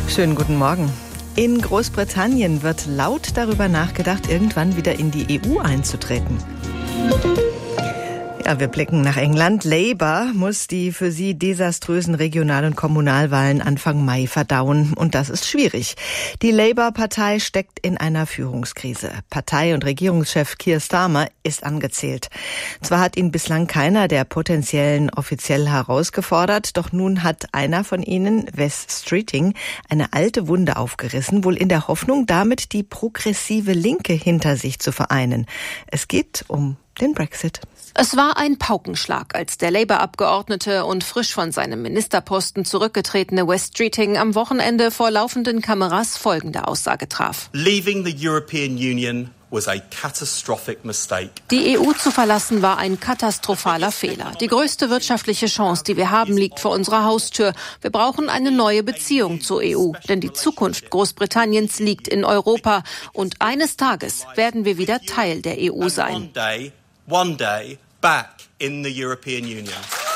Schönen guten Morgen. In Großbritannien wird laut darüber nachgedacht, irgendwann wieder in die EU einzutreten. Ja, wir blicken nach England. Labour muss die für sie desaströsen Regional- und Kommunalwahlen Anfang Mai verdauen. Und das ist schwierig. Die Labour-Partei steckt in einer Führungskrise. Partei- und Regierungschef Keir Starmer ist angezählt. Zwar hat ihn bislang keiner der Potenziellen offiziell herausgefordert, doch nun hat einer von ihnen, Wes Streeting, eine alte Wunde aufgerissen, wohl in der Hoffnung, damit die progressive Linke hinter sich zu vereinen. Es geht um den Brexit. Es war ein Paukenschlag, als der Labour-Abgeordnete und frisch von seinem Ministerposten zurückgetretene Wes Streeting am Wochenende vor laufenden Kameras folgende Aussage traf. Leaving the European Union was a catastrophic mistake. Die EU zu verlassen war ein katastrophaler Fehler. Die größte wirtschaftliche Chance, die wir haben, liegt vor unserer Haustür. Wir brauchen eine neue Beziehung zur EU, denn die Zukunft Großbritanniens liegt in Europa. Und eines Tages werden wir wieder Teil der EU sein. One day, back in the European Union.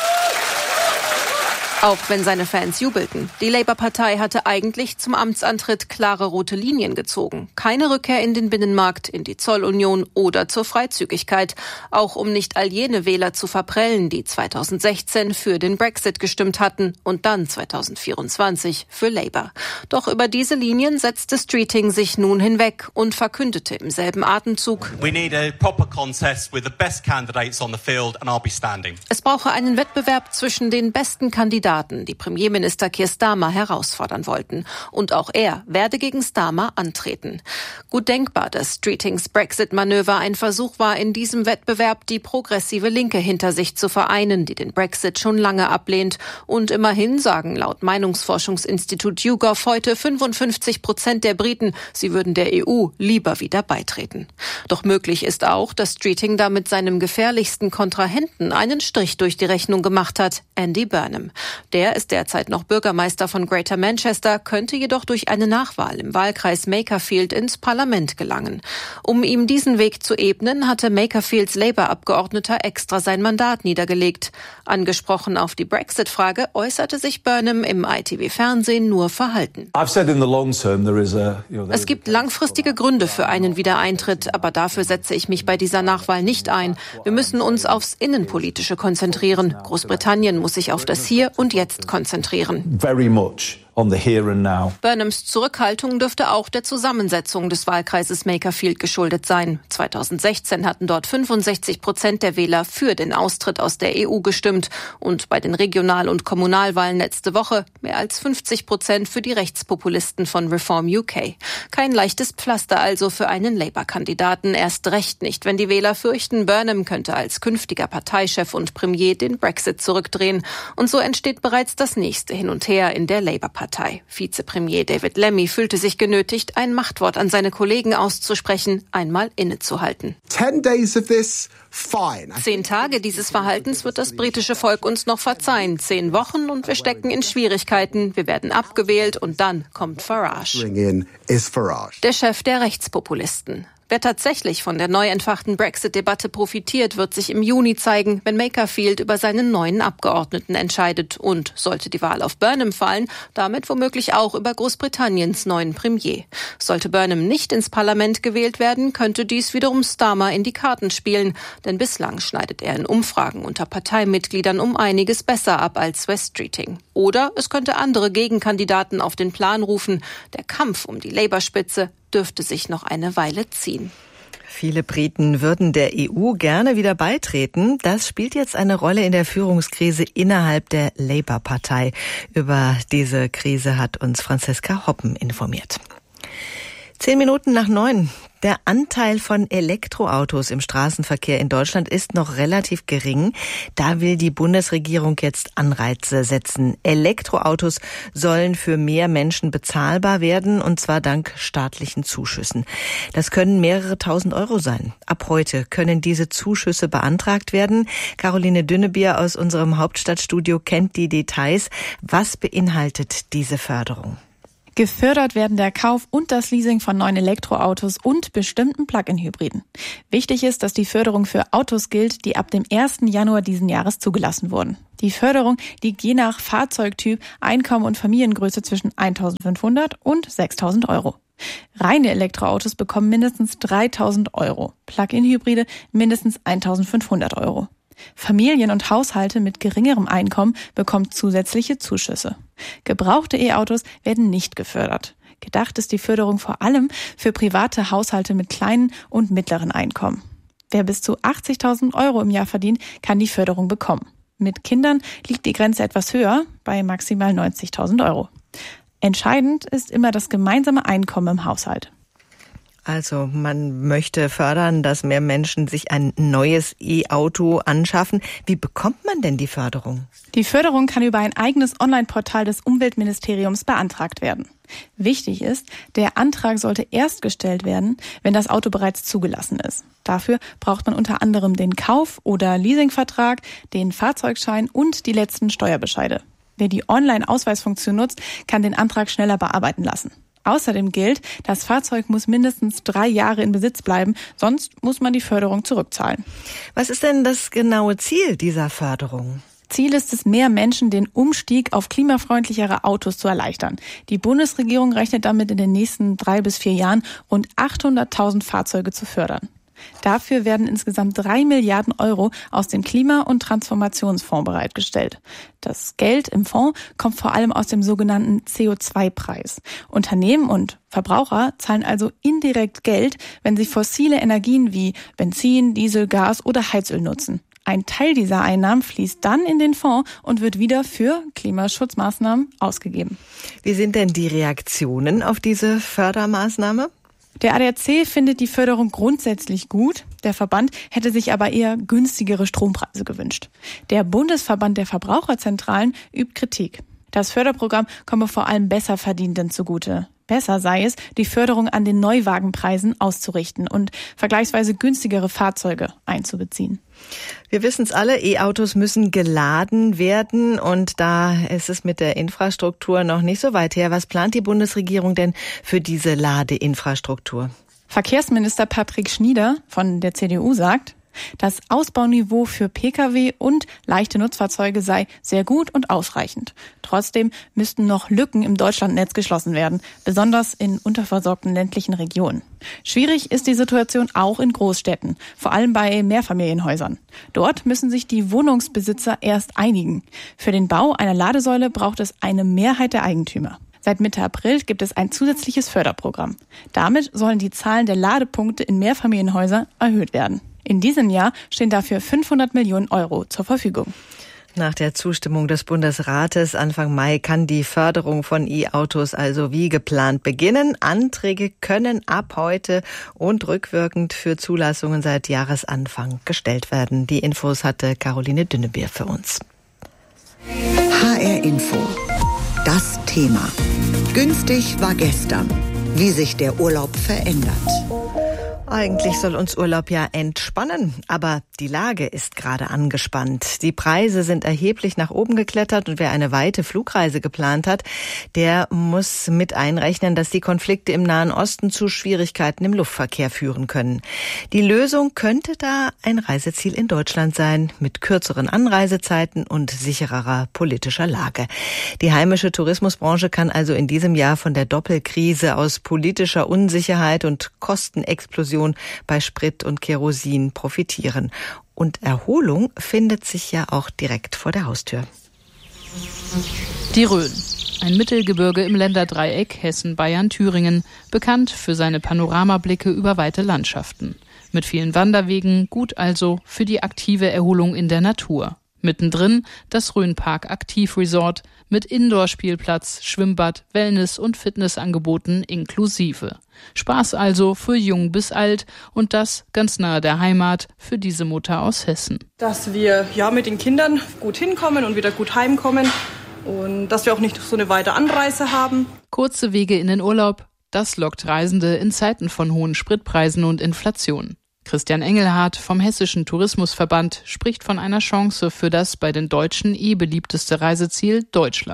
Auch wenn seine Fans jubelten. Die Labour-Partei hatte eigentlich zum Amtsantritt klare rote Linien gezogen. Keine Rückkehr in den Binnenmarkt, in die Zollunion oder zur Freizügigkeit. Auch um nicht all jene Wähler zu verprellen, die 2016 für den Brexit gestimmt hatten und dann 2024 für Labour. Doch über diese Linien setzte Streeting sich nun hinweg und verkündete im selben Atemzug: We need a proper contest with the best candidates on the field and I'll be standing. Es brauche einen Wettbewerb zwischen den besten Kandidaten, die Premierminister Keir Starmer herausfordern wollten. Und auch er werde gegen Starmer antreten. Gut denkbar, dass Streetings Brexit-Manöver ein Versuch war, in diesem Wettbewerb die progressive Linke hinter sich zu vereinen, die den Brexit schon lange ablehnt. Und immerhin sagen laut Meinungsforschungsinstitut YouGov heute 55% der Briten, sie würden der EU lieber wieder beitreten. Doch möglich ist auch, dass Streeting damit seinem gefährlichsten Kontrahenten einen Strich durch die Rechnung gemacht hat, Andy Burnham. Der ist derzeit noch Bürgermeister von Greater Manchester, könnte jedoch durch eine Nachwahl im Wahlkreis Makerfield ins Parlament gelangen. Um ihm diesen Weg zu ebnen, hatte Makerfields Labour-Abgeordneter extra sein Mandat niedergelegt. Angesprochen auf die Brexit-Frage äußerte sich Burnham im ITV-Fernsehen nur verhalten. Es gibt langfristige Gründe für einen Wiedereintritt, aber dafür setze ich mich bei dieser Nachwahl nicht ein. Wir müssen uns aufs Innenpolitische konzentrieren. Großbritannien muss sich auf das Hier und Jetzt konzentrieren. Very much on the here and now. Burnhams Zurückhaltung dürfte auch der Zusammensetzung des Wahlkreises Makerfield geschuldet sein. 2016 hatten dort 65% der Wähler für den Austritt aus der EU gestimmt und bei den Regional- und Kommunalwahlen letzte Woche mehr als 50% für die Rechtspopulisten von Reform UK. Kein leichtes Pflaster also für einen Labour-Kandidaten, erst recht nicht, wenn die Wähler fürchten, Burnham könnte als künftiger Parteichef und Premier den Brexit zurückdrehen. Und so entsteht bereits das nächste Hin und Her in der Labour-Partei. Vizepremier David Lammy fühlte sich genötigt, ein Machtwort an seine Kollegen auszusprechen, einmal innezuhalten. 10 days of this, fine. 10 Tage dieses Verhaltens wird das britische Volk uns noch verzeihen. 10 Wochen und wir stecken in Schwierigkeiten. Wir werden abgewählt und dann kommt Farage. Der Chef der Rechtspopulisten. Wer tatsächlich von der neu entfachten Brexit-Debatte profitiert, wird sich im Juni zeigen, wenn Makerfield über seinen neuen Abgeordneten entscheidet. Und sollte die Wahl auf Burnham fallen, damit womöglich auch über Großbritanniens neuen Premier. Sollte Burnham nicht ins Parlament gewählt werden, könnte dies wiederum Starmer in die Karten spielen. Denn bislang schneidet er in Umfragen unter Parteimitgliedern um einiges besser ab als Wes Streeting. Oder es könnte andere Gegenkandidaten auf den Plan rufen. Der Kampf um die Labour-Spitze dürfte sich noch eine Weile ziehen. Viele Briten würden der EU gerne wieder beitreten. Das spielt jetzt eine Rolle in der Führungskrise innerhalb der Labour-Partei. Über diese Krise hat uns Franziska Hoppen informiert. 8:10. Der Anteil von Elektroautos im Straßenverkehr in Deutschland ist noch relativ gering. Da will die Bundesregierung jetzt Anreize setzen. Elektroautos sollen für mehr Menschen bezahlbar werden, und zwar dank staatlichen Zuschüssen. Das können mehrere tausend Euro sein. Ab heute können diese Zuschüsse beantragt werden. Caroline Dünnebier aus unserem Hauptstadtstudio kennt die Details. Was beinhaltet diese Förderung? Gefördert werden der Kauf und das Leasing von neuen Elektroautos und bestimmten Plug-in-Hybriden. Wichtig ist, dass die Förderung für Autos gilt, die ab dem 1. Januar diesen Jahres zugelassen wurden. Die Förderung liegt je nach Fahrzeugtyp, Einkommen und Familiengröße zwischen 1.500 und 6.000 Euro. Reine Elektroautos bekommen mindestens 3.000 Euro, Plug-in-Hybride mindestens 1.500 Euro. Familien und Haushalte mit geringerem Einkommen bekommen zusätzliche Zuschüsse. Gebrauchte E-Autos werden nicht gefördert. Gedacht ist die Förderung vor allem für private Haushalte mit kleinen und mittleren Einkommen. Wer bis zu 80.000 Euro im Jahr verdient, kann die Förderung bekommen. Mit Kindern liegt die Grenze etwas höher, bei maximal 90.000 Euro. Entscheidend ist immer das gemeinsame Einkommen im Haushalt. Also man möchte fördern, dass mehr Menschen sich ein neues E-Auto anschaffen. Wie bekommt man denn die Förderung? Die Förderung kann über ein eigenes Online-Portal des Umweltministeriums beantragt werden. Wichtig ist, der Antrag sollte erst gestellt werden, wenn das Auto bereits zugelassen ist. Dafür braucht man unter anderem den Kauf- oder Leasingvertrag, den Fahrzeugschein und die letzten Steuerbescheide. Wer die Online-Ausweisfunktion nutzt, kann den Antrag schneller bearbeiten lassen. Außerdem gilt, das Fahrzeug muss mindestens 3 Jahre in Besitz bleiben, sonst muss man die Förderung zurückzahlen. Was ist denn das genaue Ziel dieser Förderung? Ziel ist es, mehr Menschen den Umstieg auf klimafreundlichere Autos zu erleichtern. Die Bundesregierung rechnet damit in den nächsten 3 bis 4 Jahren rund 800.000 Fahrzeuge zu fördern. Dafür werden insgesamt 3 Milliarden Euro aus dem Klima- und Transformationsfonds bereitgestellt. Das Geld im Fonds kommt vor allem aus dem sogenannten CO2-Preis. Unternehmen und Verbraucher zahlen also indirekt Geld, wenn sie fossile Energien wie Benzin, Diesel, Gas oder Heizöl nutzen. Ein Teil dieser Einnahmen fließt dann in den Fonds und wird wieder für Klimaschutzmaßnahmen ausgegeben. Wie sind denn die Reaktionen auf diese Fördermaßnahme? Der ADAC findet die Förderung grundsätzlich gut. Der Verband hätte sich aber eher günstigere Strompreise gewünscht. Der Bundesverband der Verbraucherzentralen übt Kritik. Das Förderprogramm komme vor allem Besserverdienenden zugute. Besser sei es, die Förderung an den Neuwagenpreisen auszurichten und vergleichsweise günstigere Fahrzeuge einzubeziehen. Wir wissen es alle, E-Autos müssen geladen werden und da ist es mit der Infrastruktur noch nicht so weit her. Was plant die Bundesregierung denn für diese Ladeinfrastruktur? Verkehrsminister Patrick Schnieder von der CDU sagt, das Ausbauniveau für Pkw und leichte Nutzfahrzeuge sei sehr gut und ausreichend. Trotzdem müssten noch Lücken im Deutschlandnetz geschlossen werden, besonders in unterversorgten ländlichen Regionen. Schwierig ist die Situation auch in Großstädten, vor allem bei Mehrfamilienhäusern. Dort müssen sich die Wohnungsbesitzer erst einigen. Für den Bau einer Ladesäule braucht es eine Mehrheit der Eigentümer. Seit Mitte April gibt es ein zusätzliches Förderprogramm. Damit sollen die Zahlen der Ladepunkte in Mehrfamilienhäusern erhöht werden. In diesem Jahr stehen dafür 500 Millionen Euro zur Verfügung. Nach der Zustimmung des Bundesrates Anfang Mai kann die Förderung von E-Autos also wie geplant beginnen. Anträge können ab heute und rückwirkend für Zulassungen seit Jahresanfang gestellt werden. Die Infos hatte Caroline Dünnebier für uns. HR Info. Das Thema. Günstig war gestern. Wie sich der Urlaub verändert. Eigentlich soll uns Urlaub ja entspannen, aber die Lage ist gerade angespannt. Die Preise sind erheblich nach oben geklettert und wer eine weite Flugreise geplant hat, der muss mit einrechnen, dass die Konflikte im Nahen Osten zu Schwierigkeiten im Luftverkehr führen können. Die Lösung könnte da ein Reiseziel in Deutschland sein, mit kürzeren Anreisezeiten und sichererer politischer Lage. Die heimische Tourismusbranche kann also in diesem Jahr von der Doppelkrise aus politischer Unsicherheit und Kostenexplosion bei Sprit und Kerosin profitieren. Und Erholung findet sich ja auch direkt vor der Haustür. Die Rhön, ein Mittelgebirge im Länderdreieck Hessen, Bayern, Thüringen, bekannt für seine Panoramablicke über weite Landschaften. Mit vielen Wanderwegen, gut also für die aktive Erholung in der Natur. Mittendrin das Rhönpark Aktivresort mit Indoor-Spielplatz, Schwimmbad, Wellness- und Fitnessangeboten inklusive. Spaß also für jung bis alt und das ganz nahe der Heimat für diese Mutter aus Hessen. Dass wir mit den Kindern gut hinkommen und wieder gut heimkommen und dass wir auch nicht so eine weite Anreise haben. Kurze Wege in den Urlaub, das lockt Reisende in Zeiten von hohen Spritpreisen und Inflation. Christian Engelhardt vom Hessischen Tourismusverband spricht von einer Chance für das bei den Deutschen beliebteste Reiseziel Deutschland.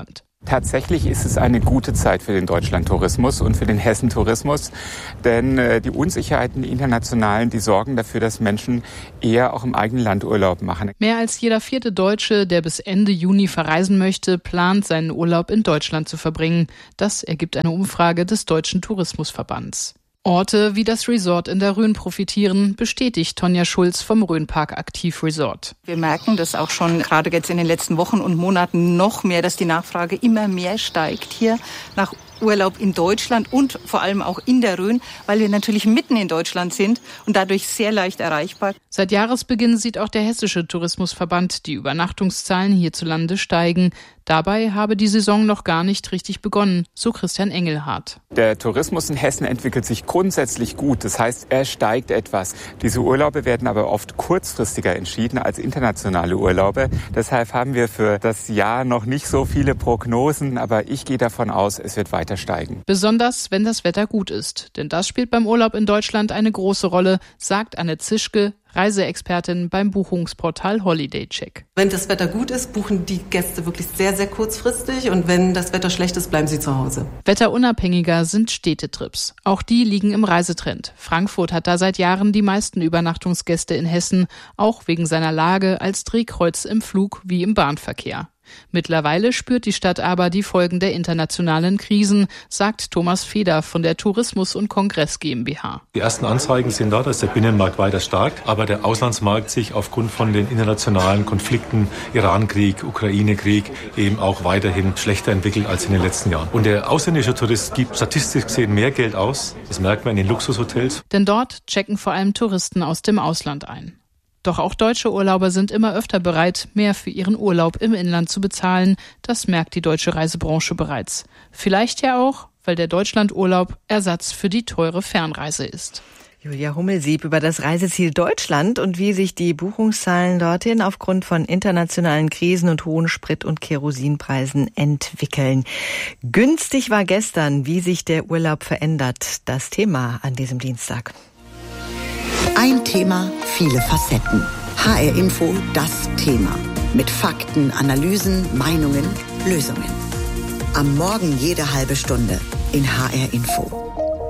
Tatsächlich ist es eine gute Zeit für den Deutschlandtourismus und für den Hessentourismus, denn die Unsicherheiten, die internationalen, die sorgen dafür, dass Menschen eher auch im eigenen Land Urlaub machen. Mehr als jeder 4. Deutsche, der bis Ende Juni verreisen möchte, plant, seinen Urlaub in Deutschland zu verbringen. Das ergibt eine Umfrage des Deutschen Tourismusverbands. Orte wie das Resort in der Rhön profitieren, bestätigt Tonja Schulz vom Rhönpark Aktiv Resort. Wir merken das auch schon gerade jetzt in den letzten Wochen und Monaten noch mehr, dass die Nachfrage immer mehr steigt hier nach Urlaub in Deutschland und vor allem auch in der Rhön, weil wir natürlich mitten in Deutschland sind und dadurch sehr leicht erreichbar. Seit Jahresbeginn sieht auch der Hessische Tourismusverband die Übernachtungszahlen hierzulande steigen. Dabei habe die Saison noch gar nicht richtig begonnen, so Christian Engelhardt. Der Tourismus in Hessen entwickelt sich grundsätzlich gut. Das heißt, er steigt etwas. Diese Urlaube werden aber oft kurzfristiger entschieden als internationale Urlaube. Deshalb haben wir für das Jahr noch nicht so viele Prognosen, aber ich gehe davon aus, es wird weiter steigen. Besonders, wenn das Wetter gut ist. Denn das spielt beim Urlaub in Deutschland eine große Rolle, sagt Anne Zischke, Reiseexpertin beim Buchungsportal HolidayCheck. Wenn das Wetter gut ist, buchen die Gäste wirklich sehr, sehr kurzfristig. Und wenn das Wetter schlecht ist, bleiben sie zu Hause. Wetterunabhängiger sind Städtetrips. Auch die liegen im Reisetrend. Frankfurt hat da seit Jahren die meisten Übernachtungsgäste in Hessen, auch wegen seiner Lage als Drehkreuz im Flug wie im Bahnverkehr. Mittlerweile spürt die Stadt aber die Folgen der internationalen Krisen, sagt Thomas Feder von der Tourismus- und Kongress GmbH. Die ersten Anzeigen sind da, dass der Binnenmarkt weiter stark, aber der Auslandsmarkt sich aufgrund von den internationalen Konflikten, Irankrieg, Ukraine-Krieg, eben auch weiterhin schlechter entwickelt als in den letzten Jahren. Und der ausländische Tourist gibt statistisch gesehen mehr Geld aus, das merkt man in den Luxushotels. Denn dort checken vor allem Touristen aus dem Ausland ein. Doch auch deutsche Urlauber sind immer öfter bereit, mehr für ihren Urlaub im Inland zu bezahlen. Das merkt die deutsche Reisebranche bereits. Vielleicht ja auch, weil der Deutschlandurlaub Ersatz für die teure Fernreise ist. Julia Hummelsieb über das Reiseziel Deutschland und wie sich die Buchungszahlen dorthin aufgrund von internationalen Krisen und hohen Sprit- und Kerosinpreisen entwickeln. Günstig war gestern, wie sich der Urlaub verändert. Das Thema an diesem Dienstag. Ein Thema, viele Facetten. HR Info, das Thema. Mit Fakten, Analysen, Meinungen, Lösungen. Am Morgen jede halbe Stunde in HR Info.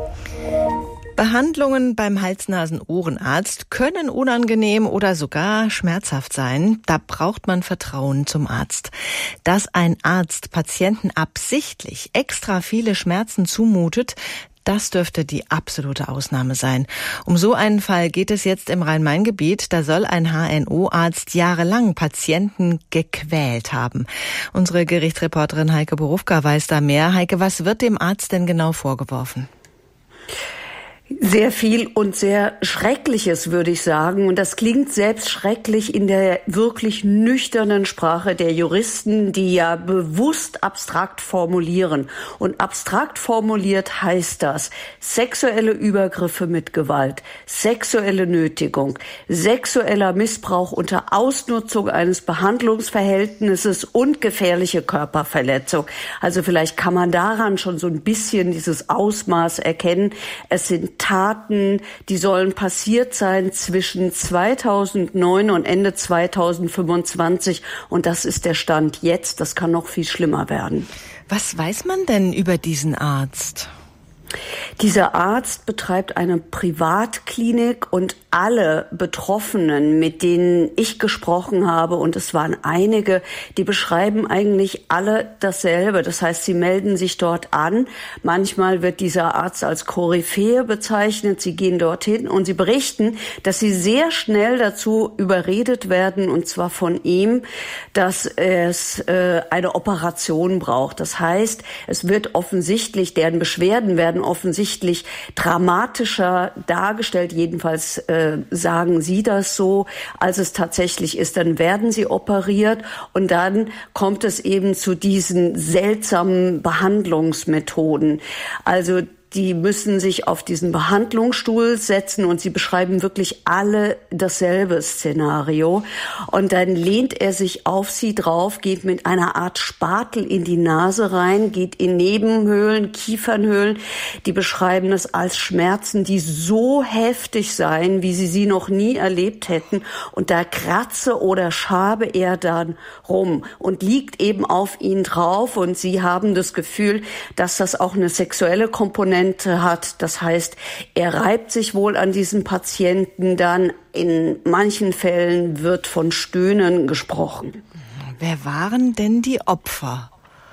Behandlungen beim Hals-Nasen-Ohrenarzt können unangenehm oder sogar schmerzhaft sein. Da braucht man Vertrauen zum Arzt. Dass ein Arzt Patienten absichtlich extra viele Schmerzen zumutet, das dürfte die absolute Ausnahme sein. Um so einen Fall geht es jetzt im Rhein-Main-Gebiet. Da soll ein HNO-Arzt jahrelang Patienten gequält haben. Unsere Gerichtsreporterin Heike Borufka weiß da mehr. Heike, was wird dem Arzt denn genau vorgeworfen? Sehr viel und sehr Schreckliches, würde ich sagen. Und das klingt selbst schrecklich in der wirklich nüchternen Sprache der Juristen, die ja bewusst abstrakt formulieren. Und abstrakt formuliert heißt das: sexuelle Übergriffe mit Gewalt, sexuelle Nötigung, sexueller Missbrauch unter Ausnutzung eines Behandlungsverhältnisses und gefährliche Körperverletzung. Also vielleicht kann man daran schon so ein bisschen dieses Ausmaß erkennen. Es sind Taten, die sollen passiert sein zwischen 2009 und Ende 2025. Und das ist der Stand jetzt. Das kann noch viel schlimmer werden. Was weiß man denn über diesen Arzt? Dieser Arzt betreibt eine Privatklinik und alle Betroffenen, mit denen ich gesprochen habe, und es waren einige, die beschreiben eigentlich alle dasselbe. Das heißt, sie melden sich dort an. Manchmal wird dieser Arzt als Koryphäe bezeichnet. Sie gehen dorthin und sie berichten, dass sie sehr schnell dazu überredet werden, und zwar von ihm, dass es eine Operation braucht. Das heißt, es wird offensichtlich, deren Beschwerden werden offensichtlich dramatischer dargestellt, jedenfalls sagen sie das so, als es tatsächlich ist. Dann werden sie operiert und dann kommt es eben zu diesen seltsamen Behandlungsmethoden. Also die müssen sich auf diesen Behandlungsstuhl setzen und sie beschreiben wirklich alle dasselbe Szenario. Und dann lehnt er sich auf sie drauf, geht mit einer Art Spatel in die Nase rein, geht in Nebenhöhlen, Kiefernhöhlen. Die beschreiben es als Schmerzen, die so heftig seien, wie sie noch nie erlebt hätten. Und da kratze oder schabe er dann rum und liegt eben auf ihn drauf. Und sie haben das Gefühl, dass das auch eine sexuelle Komponente hat. Das heißt, er reibt sich wohl an diesem Patienten dann. In manchen Fällen wird von Stöhnen gesprochen. Wer waren denn die Opfer?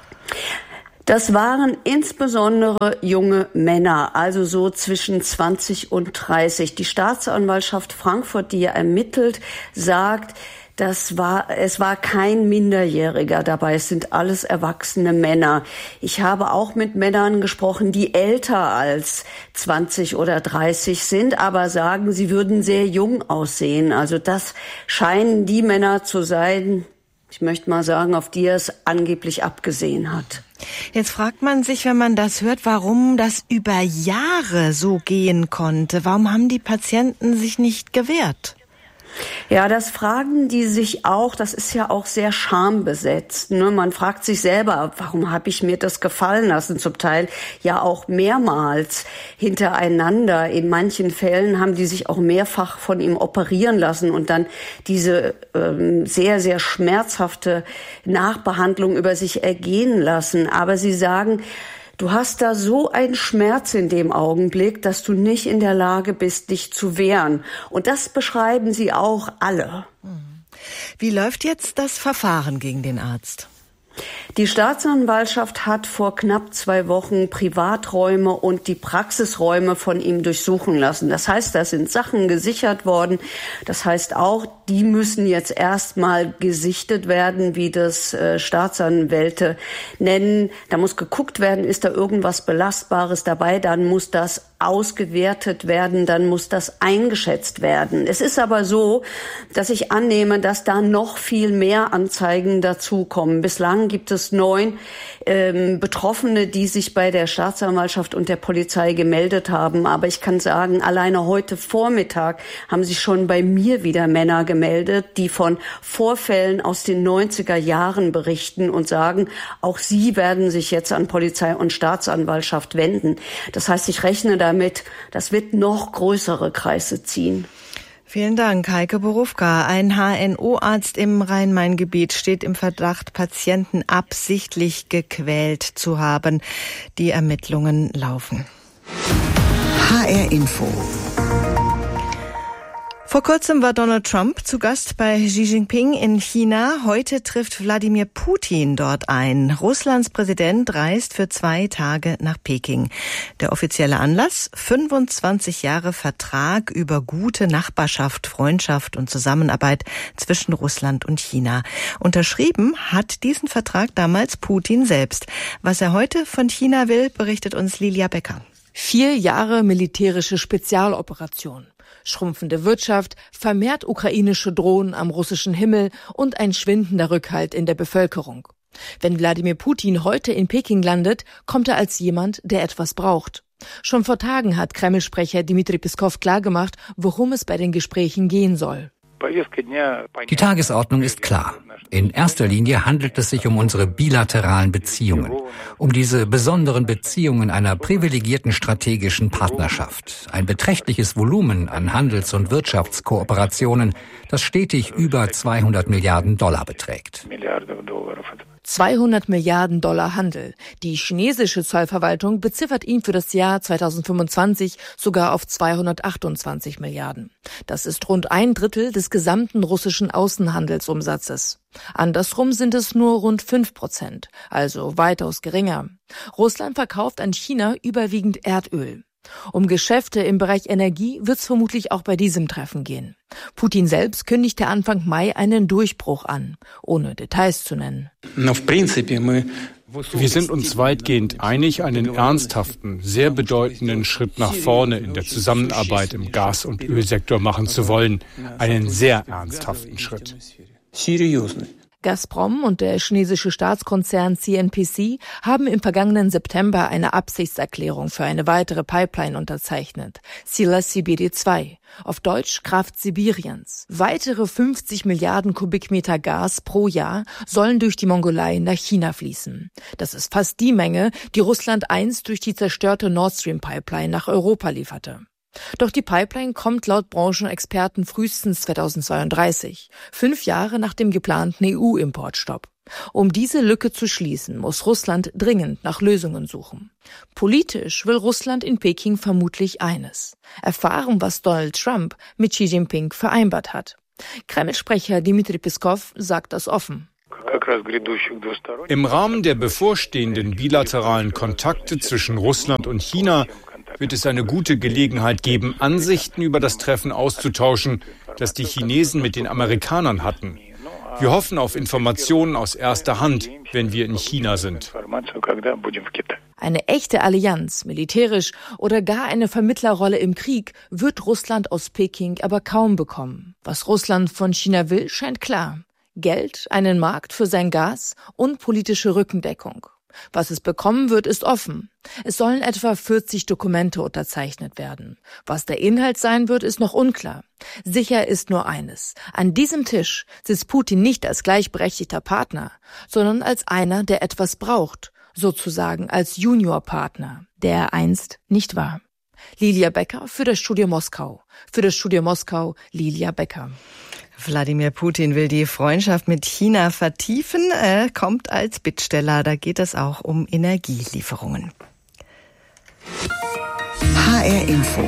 Das waren insbesondere junge Männer, also so zwischen 20 und 30. Die Staatsanwaltschaft Frankfurt, die ja ermittelt, sagt, es war kein Minderjähriger dabei, es sind alles erwachsene Männer. Ich habe auch mit Männern gesprochen, die älter als 20 oder 30 sind, aber sagen, sie würden sehr jung aussehen. Also das scheinen die Männer zu sein, ich möchte mal sagen, auf die er es angeblich abgesehen hat. Jetzt fragt man sich, wenn man das hört, warum das über Jahre so gehen konnte. Warum haben die Patienten sich nicht gewehrt? Ja, das fragen die sich auch. Das ist ja auch sehr schambesetzt. Ne? Man fragt sich selber, warum habe ich mir das gefallen lassen? Zum Teil ja auch mehrmals hintereinander. In manchen Fällen haben die sich auch mehrfach von ihm operieren lassen und dann diese sehr, sehr schmerzhafte Nachbehandlung über sich ergehen lassen. Aber sie sagen, du hast da so einen Schmerz in dem Augenblick, dass du nicht in der Lage bist, dich zu wehren. Und das beschreiben sie auch alle. Wie läuft jetzt das Verfahren gegen den Arzt? Die Staatsanwaltschaft hat vor knapp 2 Wochen Privaträume und die Praxisräume von ihm durchsuchen lassen. Das heißt, da sind Sachen gesichert worden. Das heißt auch, die müssen jetzt erstmal gesichtet werden, wie das Staatsanwälte nennen. Da muss geguckt werden, ist da irgendwas Belastbares dabei, dann muss das ausgewertet werden, dann muss das eingeschätzt werden. Es ist aber so, dass ich annehme, dass da noch viel mehr Anzeigen dazukommen. Bislang gibt es 9 Betroffene, die sich bei der Staatsanwaltschaft und der Polizei gemeldet haben. Aber ich kann sagen, alleine heute Vormittag haben sich schon bei mir wieder Männer gemeldet, die von Vorfällen aus den 90er Jahren berichten und sagen, auch sie werden sich jetzt an Polizei und Staatsanwaltschaft wenden. Das heißt, ich rechne damit, das wird noch größere Kreise ziehen. Vielen Dank, Heike Borufka. Ein HNO-Arzt im Rhein-Main-Gebiet steht im Verdacht, Patienten absichtlich gequält zu haben. Die Ermittlungen laufen. HR Info. Vor kurzem war Donald Trump zu Gast bei Xi Jinping in China. Heute trifft Wladimir Putin dort ein. Russlands Präsident reist für 2 Tage nach Peking. Der offizielle Anlass? 25 Jahre Vertrag über gute Nachbarschaft, Freundschaft und Zusammenarbeit zwischen Russland und China. Unterschrieben hat diesen Vertrag damals Putin selbst. Was er heute von China will, berichtet uns Lilia Becker. 4 Jahre militärische Spezialoperation. Schrumpfende Wirtschaft, vermehrt ukrainische Drohnen am russischen Himmel und ein schwindender Rückhalt in der Bevölkerung. Wenn Wladimir Putin heute in Peking landet, kommt er als jemand, der etwas braucht. Schon vor Tagen hat Kreml-Sprecher Dmitri Peskov klargemacht, worum es bei den Gesprächen gehen soll. Die Tagesordnung ist klar. In erster Linie handelt es sich um unsere bilateralen Beziehungen, um diese besonderen Beziehungen einer privilegierten strategischen Partnerschaft. Ein beträchtliches Volumen an Handels- und Wirtschaftskooperationen, das stetig über $200 Milliarden beträgt. 200 Milliarden Dollar Handel. Die chinesische Zollverwaltung beziffert ihn für das Jahr 2025 sogar auf 228 Milliarden. Das ist rund 1/3 des gesamten russischen Außenhandelsumsatzes. Andersrum sind es nur rund 5%, also weitaus geringer. Russland verkauft an China überwiegend Erdöl. Um Geschäfte im Bereich Energie wird es vermutlich auch bei diesem Treffen gehen. Putin selbst kündigte Anfang Mai einen Durchbruch an, ohne Details zu nennen. Wir sind uns weitgehend einig, einen ernsthaften, sehr bedeutenden Schritt nach vorne in der Zusammenarbeit im Gas- und Ölsektor machen zu wollen. Einen sehr ernsthaften Schritt. Gazprom und der chinesische Staatskonzern CNPC haben im vergangenen September eine Absichtserklärung für eine weitere Pipeline unterzeichnet, Sila Sibiri 2, auf Deutsch Kraft Sibiriens. Weitere 50 Milliarden Kubikmeter Gas pro Jahr sollen durch die Mongolei nach China fließen. Das ist fast die Menge, die Russland einst durch die zerstörte Nord Stream Pipeline nach Europa lieferte. Doch die Pipeline kommt laut Branchenexperten frühestens 2032, 5 Jahre nach dem geplanten EU-Importstopp. Um diese Lücke zu schließen, muss Russland dringend nach Lösungen suchen. Politisch will Russland in Peking vermutlich eines: erfahren, was Donald Trump mit Xi Jinping vereinbart hat. Kreml-Sprecher Dmitry Peskov sagt das offen. Im Rahmen der bevorstehenden bilateralen Kontakte zwischen Russland und China wird es eine gute Gelegenheit geben, Ansichten über das Treffen auszutauschen, das die Chinesen mit den Amerikanern hatten. Wir hoffen auf Informationen aus erster Hand, wenn wir in China sind. Eine echte Allianz, militärisch oder gar eine Vermittlerrolle im Krieg, wird Russland aus Peking aber kaum bekommen. Was Russland von China will, scheint klar: Geld, einen Markt für sein Gas und politische Rückendeckung. Was es bekommen wird, ist offen. Es sollen etwa 40 Dokumente unterzeichnet werden. Was der Inhalt sein wird, ist noch unklar. Sicher ist nur eines: An diesem Tisch sitzt Putin nicht als gleichberechtigter Partner, sondern als einer, der etwas braucht, sozusagen als Juniorpartner, der er einst nicht war. Lilia Becker für das Studio Moskau. Für das Studio Moskau, Lilia Becker. Wladimir Putin will die Freundschaft mit China vertiefen. Er kommt als Bittsteller. Da geht es auch um Energielieferungen. HR Info.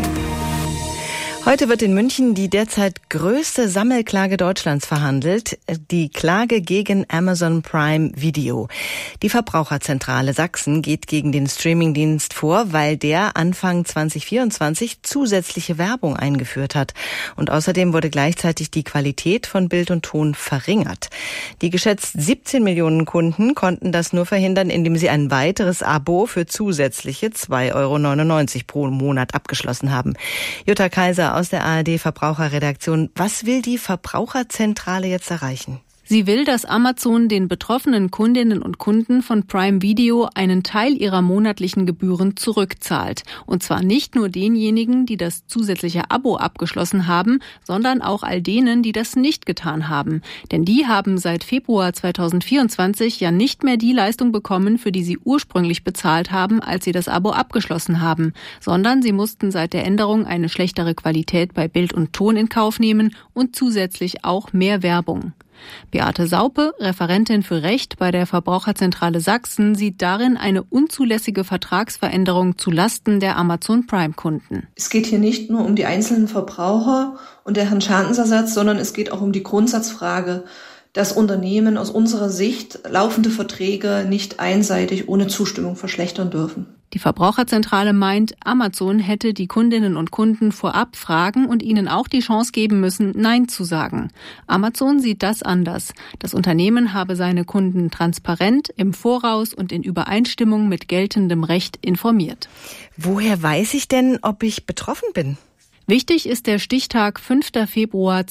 Heute wird in München die derzeit größte Sammelklage Deutschlands verhandelt, die Klage gegen Amazon Prime Video. Die Verbraucherzentrale Sachsen geht gegen den Streamingdienst vor, weil der Anfang 2024 zusätzliche Werbung eingeführt hat. Und außerdem wurde gleichzeitig die Qualität von Bild und Ton verringert. Die geschätzt 17 Millionen Kunden konnten das nur verhindern, indem sie ein weiteres Abo für zusätzliche 2,99 € pro Monat abgeschlossen haben. Jutta Kaiser aus der ARD-Verbraucherredaktion. Was will die Verbraucherzentrale jetzt erreichen? Sie will, dass Amazon den betroffenen Kundinnen und Kunden von Prime Video einen Teil ihrer monatlichen Gebühren zurückzahlt. Und zwar nicht nur denjenigen, die das zusätzliche Abo abgeschlossen haben, sondern auch all denen, die das nicht getan haben. Denn die haben seit Februar 2024 ja nicht mehr die Leistung bekommen, für die sie ursprünglich bezahlt haben, als sie das Abo abgeschlossen haben, sondern sie mussten seit der Änderung eine schlechtere Qualität bei Bild und Ton in Kauf nehmen und zusätzlich auch mehr Werbung. Beate Saupe, Referentin für Recht bei der Verbraucherzentrale Sachsen, sieht darin eine unzulässige Vertragsveränderung zu Lasten der Amazon Prime-Kunden. Es geht hier nicht nur um die einzelnen Verbraucher und deren Schadensersatz, sondern es geht auch um die Grundsatzfrage, dass Unternehmen aus unserer Sicht laufende Verträge nicht einseitig ohne Zustimmung verschlechtern dürfen. Die Verbraucherzentrale meint, Amazon hätte die Kundinnen und Kunden vorab fragen und ihnen auch die Chance geben müssen, Nein zu sagen. Amazon sieht das anders. Das Unternehmen habe seine Kunden transparent, im Voraus und in Übereinstimmung mit geltendem Recht informiert. Woher weiß ich denn, ob ich betroffen bin? Wichtig ist der Stichtag 5. Februar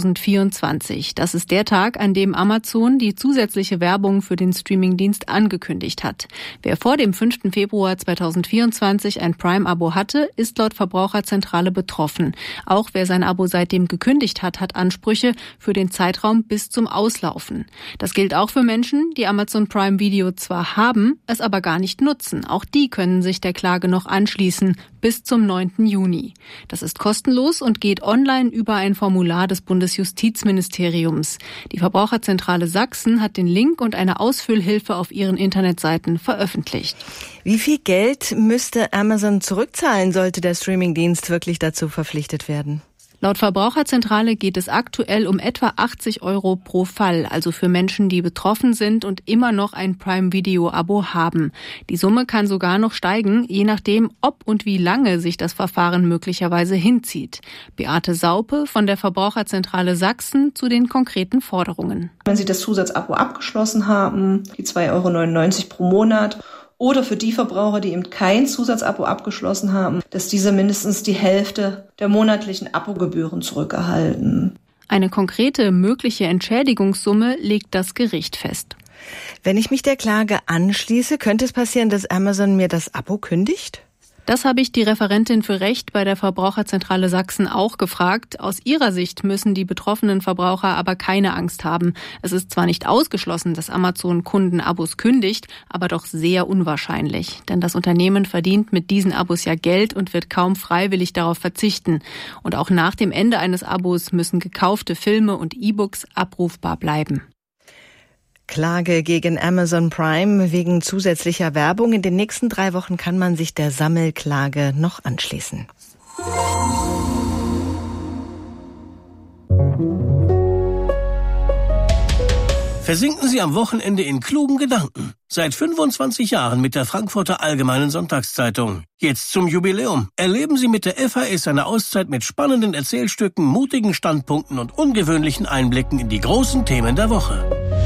2024. Das ist der Tag, an dem Amazon die zusätzliche Werbung für den Streamingdienst angekündigt hat. Wer vor dem 5. Februar 2024 ein Prime-Abo hatte, ist laut Verbraucherzentrale betroffen. Auch wer sein Abo seitdem gekündigt hat, hat Ansprüche für den Zeitraum bis zum Auslaufen. Das gilt auch für Menschen, die Amazon Prime Video zwar haben, es aber gar nicht nutzen. Auch die können sich der Klage noch anschließen, bis zum 9. Juni. Das ist kostenlos und geht online über ein Formular des Bundesjustizministeriums. Die Verbraucherzentrale Sachsen hat den Link und eine Ausfüllhilfe auf ihren Internetseiten veröffentlicht. Wie viel Geld müsste Amazon zurückzahlen, sollte der Streamingdienst wirklich dazu verpflichtet werden? Laut Verbraucherzentrale geht es aktuell um etwa 80 € pro Fall, also für Menschen, die betroffen sind und immer noch ein Prime-Video-Abo haben. Die Summe kann sogar noch steigen, je nachdem, ob und wie lange sich das Verfahren möglicherweise hinzieht. Beate Saupe von der Verbraucherzentrale Sachsen zu den konkreten Forderungen. Wenn Sie das Zusatzabo abgeschlossen haben, die 2,99 € pro Monat, oder für die Verbraucher, die eben kein Zusatzabo abgeschlossen haben, dass diese mindestens die Hälfte der monatlichen Abogebühren zurückerhalten. Eine konkrete mögliche Entschädigungssumme legt das Gericht fest. Wenn ich mich der Klage anschließe, könnte es passieren, dass Amazon mir das Abo kündigt? Das habe ich die Referentin für Recht bei der Verbraucherzentrale Sachsen auch gefragt. Aus ihrer Sicht müssen die betroffenen Verbraucher aber keine Angst haben. Es ist zwar nicht ausgeschlossen, dass Amazon Kunden Abos kündigt, aber doch sehr unwahrscheinlich. Denn das Unternehmen verdient mit diesen Abos ja Geld und wird kaum freiwillig darauf verzichten. Und auch nach dem Ende eines Abos müssen gekaufte Filme und E-Books abrufbar bleiben. Klage gegen Amazon Prime wegen zusätzlicher Werbung. In den nächsten 3 Wochen kann man sich der Sammelklage noch anschließen. Versinken Sie am Wochenende in klugen Gedanken. Seit 25 Jahren mit der Frankfurter Allgemeinen Sonntagszeitung. Jetzt zum Jubiläum. Erleben Sie mit der FAS eine Auszeit mit spannenden Erzählstücken, mutigen Standpunkten und ungewöhnlichen Einblicken in die großen Themen der Woche.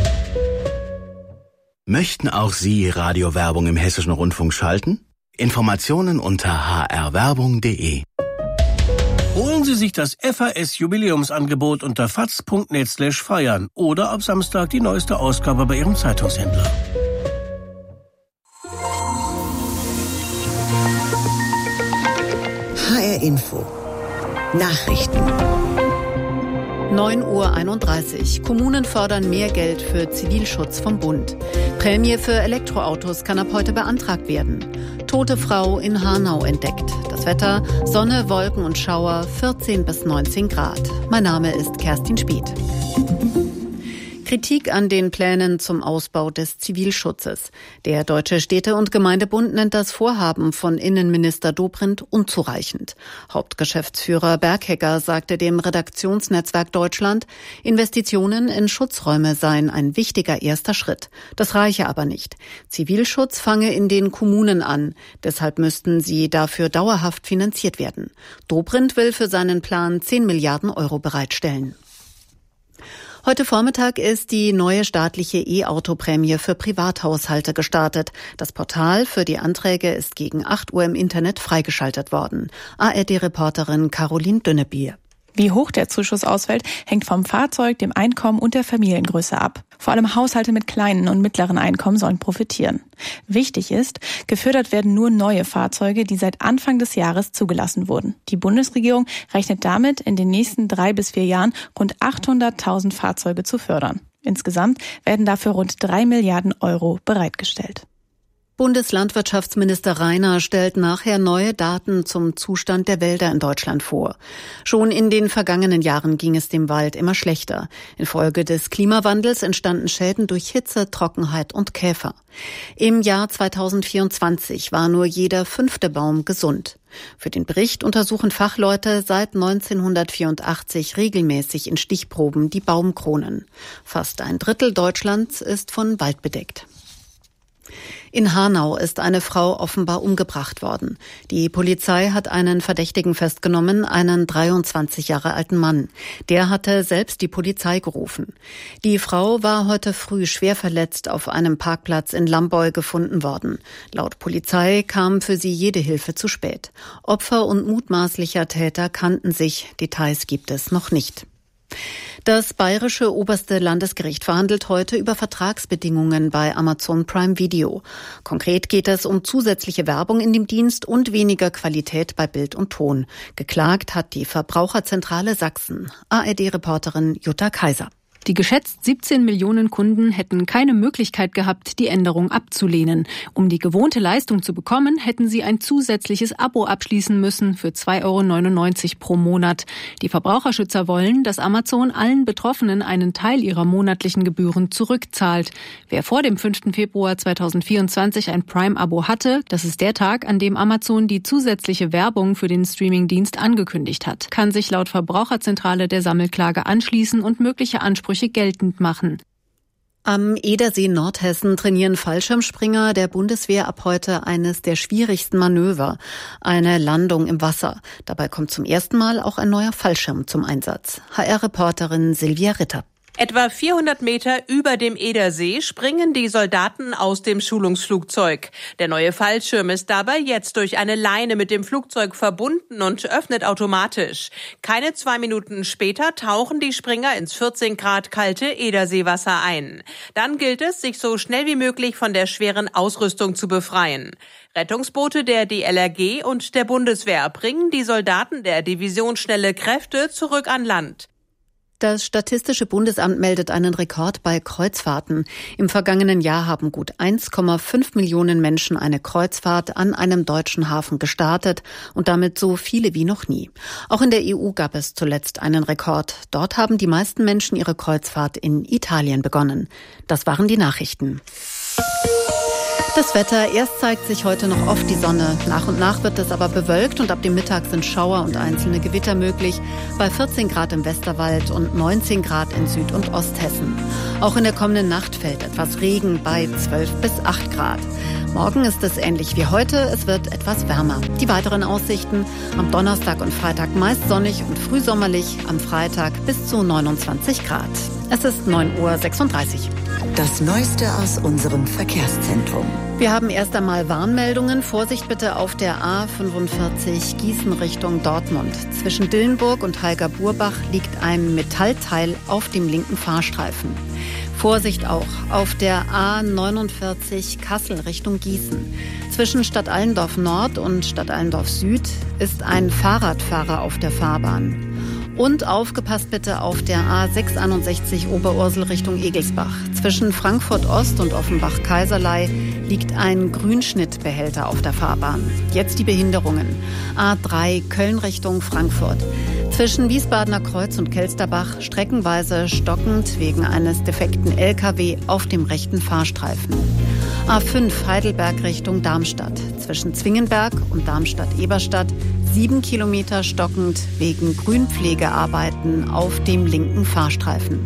Möchten auch Sie Radiowerbung im Hessischen Rundfunk schalten? Informationen unter hrwerbung.de. Holen Sie sich das FAS-Jubiläumsangebot unter faz.net/feiern oder ab Samstag die neueste Ausgabe bei Ihrem Zeitungshändler. HR Info. Nachrichten. 9:31 Uhr. Kommunen fördern mehr Geld für Zivilschutz vom Bund. Prämie für Elektroautos kann ab heute beantragt werden. Tote Frau in Hanau entdeckt. Das Wetter: Sonne, Wolken und Schauer, 14 bis 19 Grad. Mein Name ist Kerstin Speth. Kritik an den Plänen zum Ausbau des Zivilschutzes. Der Deutsche Städte- und Gemeindebund nennt das Vorhaben von Innenminister Dobrindt unzureichend. Hauptgeschäftsführer Berghecker sagte dem Redaktionsnetzwerk Deutschland, Investitionen in Schutzräume seien ein wichtiger erster Schritt. Das reiche aber nicht. Zivilschutz fange in den Kommunen an. Deshalb müssten sie dafür dauerhaft finanziert werden. Dobrindt will für seinen Plan 10 Milliarden Euro bereitstellen. Heute Vormittag ist die neue staatliche E-Auto-Prämie für Privathaushalte gestartet. Das Portal für die Anträge ist gegen 8 Uhr im Internet freigeschaltet worden. ARD-Reporterin Caroline Dünnebier. Wie hoch der Zuschuss ausfällt, hängt vom Fahrzeug, dem Einkommen und der Familiengröße ab. Vor allem Haushalte mit kleinen und mittleren Einkommen sollen profitieren. Wichtig ist, gefördert werden nur neue Fahrzeuge, die seit Anfang des Jahres zugelassen wurden. Die Bundesregierung rechnet damit, in den nächsten 3 bis 4 Jahren rund 800.000 Fahrzeuge zu fördern. Insgesamt werden dafür rund 3 Milliarden Euro bereitgestellt. Bundeslandwirtschaftsminister Rainer stellt nachher neue Daten zum Zustand der Wälder in Deutschland vor. Schon in den vergangenen Jahren ging es dem Wald immer schlechter. Infolge des Klimawandels entstanden Schäden durch Hitze, Trockenheit und Käfer. Im Jahr 2024 war nur jeder 5. Baum gesund. Für den Bericht untersuchen Fachleute seit 1984 regelmäßig in Stichproben die Baumkronen. Fast ein Drittel Deutschlands ist von Wald bedeckt. In Hanau ist eine Frau offenbar umgebracht worden. Die Polizei hat einen Verdächtigen festgenommen, einen 23 Jahre alten Mann. Der hatte selbst die Polizei gerufen. Die Frau war heute früh schwer verletzt auf einem Parkplatz in Lamboy gefunden worden. Laut Polizei kam für sie jede Hilfe zu spät. Opfer und mutmaßlicher Täter kannten sich. Details gibt es noch nicht. Das bayerische oberste Landesgericht verhandelt heute über Vertragsbedingungen bei Amazon Prime Video. Konkret geht es um zusätzliche Werbung in dem Dienst und weniger Qualität bei Bild und Ton. Geklagt hat die Verbraucherzentrale Sachsen. ARD-Reporterin Jutta Kaiser. Die geschätzt 17 Millionen Kunden hätten keine Möglichkeit gehabt, die Änderung abzulehnen. Um die gewohnte Leistung zu bekommen, hätten sie ein zusätzliches Abo abschließen müssen für 2,99 € pro Monat. Die Verbraucherschützer wollen, dass Amazon allen Betroffenen einen Teil ihrer monatlichen Gebühren zurückzahlt. Wer vor dem 5. Februar 2024 ein Prime-Abo hatte, das ist der Tag, an dem Amazon die zusätzliche Werbung für den Streamingdienst angekündigt hat, kann sich laut Verbraucherzentrale der Sammelklage anschließen und mögliche Ansprüche geltend machen. Am Edersee Nordhessen trainieren Fallschirmspringer der Bundeswehr ab heute eines der schwierigsten Manöver, eine Landung im Wasser. Dabei kommt zum ersten Mal auch ein neuer Fallschirm zum Einsatz. HR-Reporterin Silvia Ritter. Etwa 400 Meter über dem Edersee springen die Soldaten aus dem Schulungsflugzeug. Der neue Fallschirm ist dabei jetzt durch eine Leine mit dem Flugzeug verbunden und öffnet automatisch. Keine 2 Minuten später tauchen die Springer ins 14 Grad kalte Ederseewasser ein. Dann gilt es, sich so schnell wie möglich von der schweren Ausrüstung zu befreien. Rettungsboote der DLRG und der Bundeswehr bringen die Soldaten der Division Schnelle Kräfte zurück an Land. Das Statistische Bundesamt meldet einen Rekord bei Kreuzfahrten. Im vergangenen Jahr haben gut 1,5 Millionen Menschen eine Kreuzfahrt an einem deutschen Hafen gestartet und damit so viele wie noch nie. Auch in der EU gab es zuletzt einen Rekord. Dort haben die meisten Menschen ihre Kreuzfahrt in Italien begonnen. Das waren die Nachrichten. Das Wetter, erst zeigt sich heute noch oft die Sonne. Nach und nach wird es aber bewölkt und ab dem Mittag sind Schauer und einzelne Gewitter möglich. Bei 14 Grad im Westerwald und 19 Grad in Süd- und Osthessen. Auch in der kommenden Nacht fällt etwas Regen bei 12 bis 8 Grad. Morgen ist es ähnlich wie heute, es wird etwas wärmer. Die weiteren Aussichten: am Donnerstag und Freitag meist sonnig und frühsommerlich, am Freitag bis zu 29 Grad. Es ist 9:36 Uhr. Das Neueste aus unserem Verkehrszentrum. Wir haben erst einmal Warnmeldungen. Vorsicht bitte auf der A45 Gießen Richtung Dortmund. Zwischen Dillenburg und Halger-Burbach liegt ein Metallteil auf dem linken Fahrstreifen. Vorsicht auch auf der A49 Kassel Richtung Gießen. Zwischen Stadt Allendorf Nord und Stadt Allendorf Süd ist ein Fahrradfahrer auf der Fahrbahn. Und aufgepasst bitte auf der A661 Oberursel Richtung Egelsbach. Zwischen Frankfurt Ost und Offenbach-Kaiserlei liegt ein Grünschnittbehälter auf der Fahrbahn. Jetzt die Behinderungen. A3 Köln Richtung Frankfurt. Zwischen Wiesbadener Kreuz und Kelsterbach streckenweise stockend wegen eines defekten LKW auf dem rechten Fahrstreifen. A5 Heidelberg Richtung Darmstadt. Zwischen Zwingenberg und Darmstadt-Eberstadt 7 Kilometer stockend wegen Grünpflegearbeiten auf dem linken Fahrstreifen.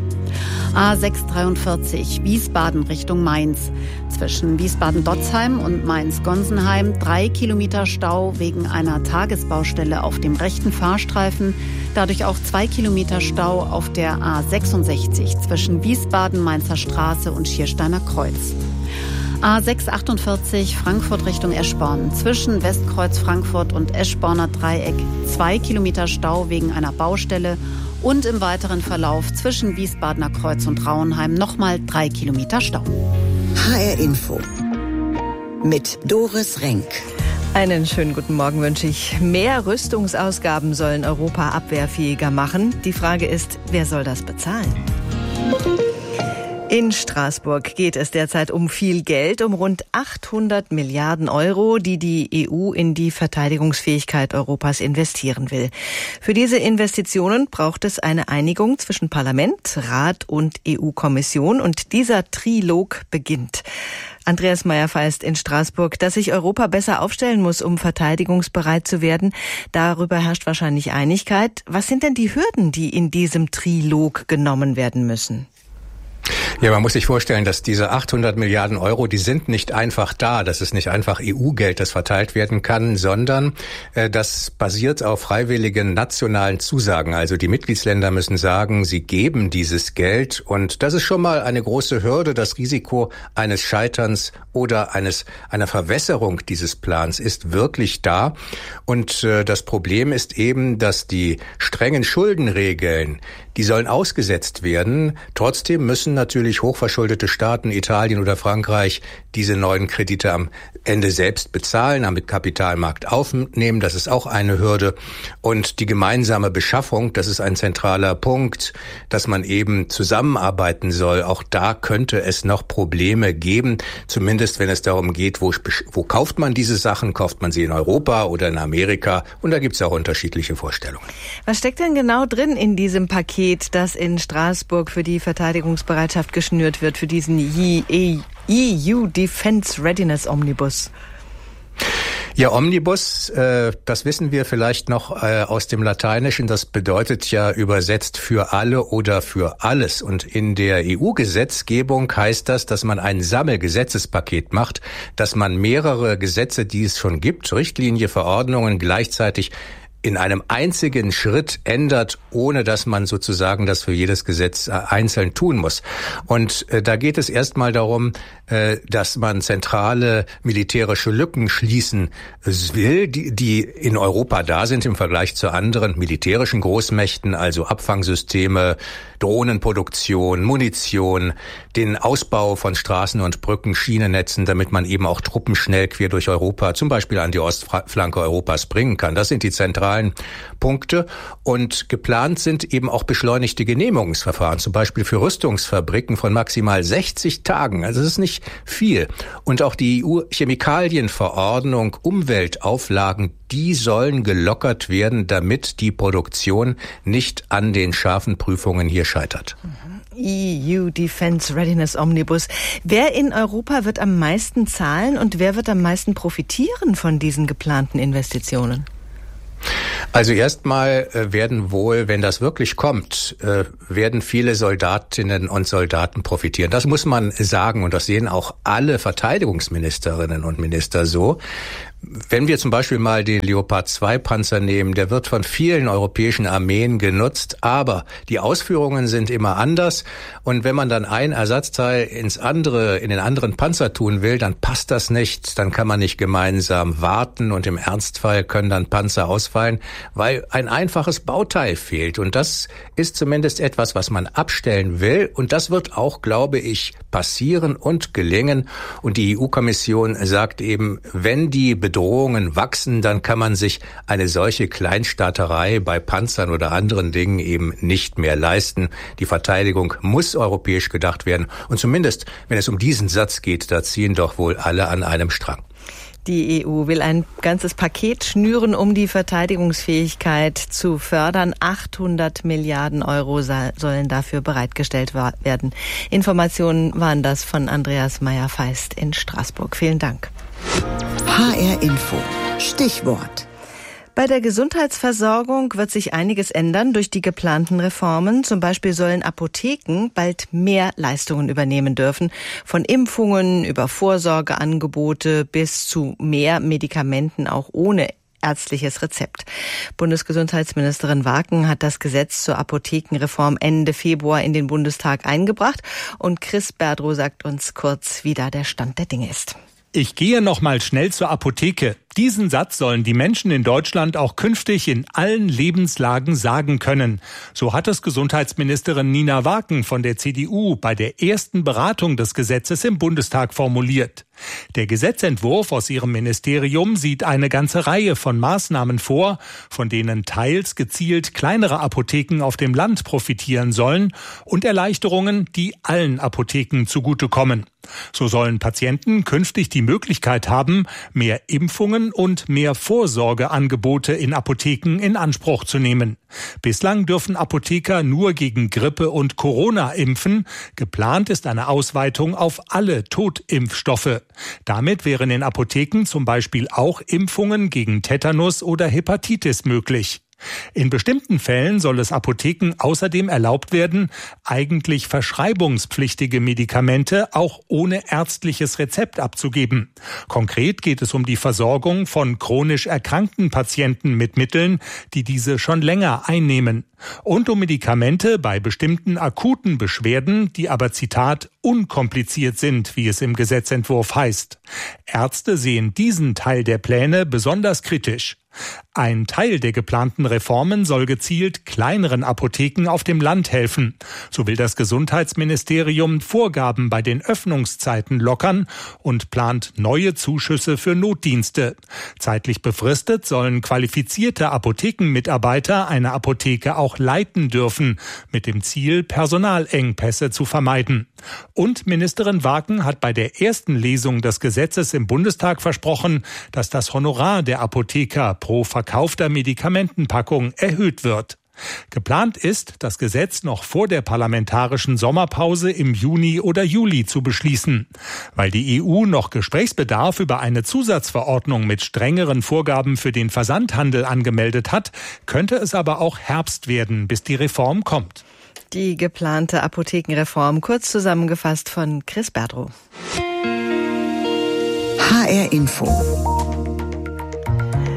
A643 Wiesbaden Richtung Mainz. Zwischen Wiesbaden-Dotzheim und Mainz-Gonsenheim 3 Kilometer Stau wegen einer Tagesbaustelle auf dem rechten Fahrstreifen. Dadurch auch 2 Kilometer Stau auf der A66 zwischen Wiesbaden-Mainzer Straße und Schiersteiner Kreuz. A648 Frankfurt Richtung Eschborn. Zwischen Westkreuz Frankfurt und Eschborner Dreieck 2 Kilometer Stau wegen einer Baustelle. Und im weiteren Verlauf zwischen Wiesbadener Kreuz und Rauenheim nochmal 3 Kilometer Stau. HR Info mit Doris Renk. Einen schönen guten Morgen wünsche ich. Mehr Rüstungsausgaben sollen Europa abwehrfähiger machen. Die Frage ist, wer soll das bezahlen? In Straßburg geht es derzeit um viel Geld, um rund 800 Milliarden Euro, die die EU in die Verteidigungsfähigkeit Europas investieren will. Für diese Investitionen braucht es eine Einigung zwischen Parlament, Rat und EU-Kommission und dieser Trilog beginnt. Andreas Meyer-Feist in Straßburg, dass sich Europa besser aufstellen muss, um verteidigungsbereit zu werden. Darüber herrscht wahrscheinlich Einigkeit. Was sind denn die Hürden, die in diesem Trilog genommen werden müssen? Ja, man muss sich vorstellen, dass diese 800 Milliarden Euro, die sind nicht einfach da. Das ist nicht einfach EU-Geld, das verteilt werden kann, sondern das basiert auf freiwilligen nationalen Zusagen. Also die Mitgliedsländer müssen sagen, sie geben dieses Geld. Und das ist schon mal eine große Hürde. Das Risiko eines Scheiterns oder einer Verwässerung dieses Plans ist wirklich da. Und das Problem ist eben, dass die strengen Schuldenregeln, die sollen ausgesetzt werden. Trotzdem müssen natürlich hochverschuldete Staaten, Italien oder Frankreich, diese neuen Kredite am Ende selbst bezahlen, am Kapitalmarkt aufnehmen. Das ist auch eine Hürde. Und die gemeinsame Beschaffung, das ist ein zentraler Punkt, dass man eben zusammenarbeiten soll. Auch da könnte es noch Probleme geben, zumindest wenn es darum geht, wo kauft man diese Sachen? Kauft man sie in Europa oder in Amerika? Und da gibt es auch unterschiedliche Vorstellungen. Was steckt denn genau drin in diesem Paket, das in Straßburg für die Verteidigungsbereitschaft geschnürt wird, für diesen EU Defense Readiness Omnibus? Ja, Omnibus, das wissen wir vielleicht noch aus dem Lateinischen, das bedeutet ja übersetzt für alle oder für alles. Und in der EU-Gesetzgebung heißt das, dass man ein Sammelgesetzespaket macht, dass man mehrere Gesetze, die es schon gibt, Richtlinie, Verordnungen gleichzeitig in einem einzigen Schritt ändert, ohne dass man sozusagen das für jedes Gesetz einzeln tun muss. Und da geht es erstmal darum, dass man zentrale militärische Lücken schließen will, die in Europa da sind im Vergleich zu anderen militärischen Großmächten, also Abfangsysteme, Drohnenproduktion, Munition, den Ausbau von Straßen und Brücken, Schienennetzen, damit man eben auch Truppen schnell quer durch Europa, zum Beispiel an die Ostflanke Europas bringen kann. Das sind die zentralen Punkte. Und geplant sind eben auch beschleunigte Genehmigungsverfahren, zum Beispiel für Rüstungsfabriken von maximal 60 Tagen. Also das ist nicht viel. Und auch die EU-Chemikalienverordnung, Umweltauflagen, die sollen gelockert werden, damit die Produktion nicht an den scharfen Prüfungen hier scheitert. EU Defense Readiness Omnibus. Wer in Europa wird am meisten zahlen und wer wird am meisten profitieren von diesen geplanten Investitionen? Also erstmal werden wohl, wenn das wirklich kommt, werden viele Soldatinnen und Soldaten profitieren. Das muss man sagen und das sehen auch alle Verteidigungsministerinnen und Minister so. Wenn wir zum Beispiel mal den Leopard 2 Panzer nehmen, der wird von vielen europäischen Armeen genutzt, aber die Ausführungen sind immer anders und wenn man dann ein Ersatzteil in den anderen Panzer tun will, dann passt das nicht, dann kann man nicht gemeinsam warten und im Ernstfall können dann Panzer ausfallen, weil ein einfaches Bauteil fehlt und das ist zumindest etwas, was man abstellen will und das wird auch, glaube ich, passieren und gelingen und die EU-Kommission sagt eben, wenn die Bedrohungen wachsen, dann kann man sich eine solche Kleinstaaterei bei Panzern oder anderen Dingen eben nicht mehr leisten. Die Verteidigung muss europäisch gedacht werden. Und zumindest, wenn es um diesen Satz geht, da ziehen doch wohl alle an einem Strang. Die EU will ein ganzes Paket schnüren, um die Verteidigungsfähigkeit zu fördern. 800 Milliarden Euro sollen dafür bereitgestellt werden. Informationen waren das von Andreas Meyer-Feist in Straßburg. Vielen Dank. HR Info. Stichwort. Bei der Gesundheitsversorgung wird sich einiges ändern durch die geplanten Reformen. Zum Beispiel sollen Apotheken bald mehr Leistungen übernehmen dürfen. Von Impfungen über Vorsorgeangebote bis zu mehr Medikamenten auch ohne ärztliches Rezept. Bundesgesundheitsministerin Waken hat das Gesetz zur Apothekenreform Ende Februar in den Bundestag eingebracht. Und Chris Berdrow sagt uns kurz, wie da der Stand der Dinge ist. Ich gehe noch mal schnell zur Apotheke. Diesen Satz sollen die Menschen in Deutschland auch künftig in allen Lebenslagen sagen können. So hat es Gesundheitsministerin Nina Waken von der CDU bei der ersten Beratung des Gesetzes im Bundestag formuliert. Der Gesetzentwurf aus ihrem Ministerium sieht eine ganze Reihe von Maßnahmen vor, von denen teils gezielt kleinere Apotheken auf dem Land profitieren sollen und Erleichterungen, die allen Apotheken zugutekommen. So sollen Patienten künftig die Möglichkeit haben, mehr Impfungen und mehr Vorsorgeangebote in Apotheken in Anspruch zu nehmen. Bislang dürfen Apotheker nur gegen Grippe und Corona impfen. Geplant ist eine Ausweitung auf alle Totimpfstoffe. Damit wären in Apotheken zum Beispiel auch Impfungen gegen Tetanus oder Hepatitis möglich. In bestimmten Fällen soll es Apotheken außerdem erlaubt werden, eigentlich verschreibungspflichtige Medikamente auch ohne ärztliches Rezept abzugeben. Konkret geht es um die Versorgung von chronisch erkrankten Patienten mit Mitteln, die diese schon länger einnehmen. Und um Medikamente bei bestimmten akuten Beschwerden, die aber, Zitat, unkompliziert sind, wie es im Gesetzentwurf heißt. Ärzte sehen diesen Teil der Pläne besonders kritisch. Ein Teil der geplanten Reformen soll gezielt kleineren Apotheken auf dem Land helfen. So will das Gesundheitsministerium Vorgaben bei den Öffnungszeiten lockern und plant neue Zuschüsse für Notdienste. Zeitlich befristet sollen qualifizierte Apothekenmitarbeiter eine Apotheke auch leiten dürfen, mit dem Ziel, Personalengpässe zu vermeiden. Und Ministerin Waken hat bei der ersten Lesung des Gesetzes im Bundestag versprochen, dass das Honorar der Apotheker pro verkaufter Medikamentenpackung erhöht wird. Geplant ist, das Gesetz noch vor der parlamentarischen Sommerpause im Juni oder Juli zu beschließen. Weil die EU noch Gesprächsbedarf über eine Zusatzverordnung mit strengeren Vorgaben für den Versandhandel angemeldet hat, könnte es aber auch Herbst werden, bis die Reform kommt. Die geplante Apothekenreform, kurz zusammengefasst von Chris Berdrow. HR Info.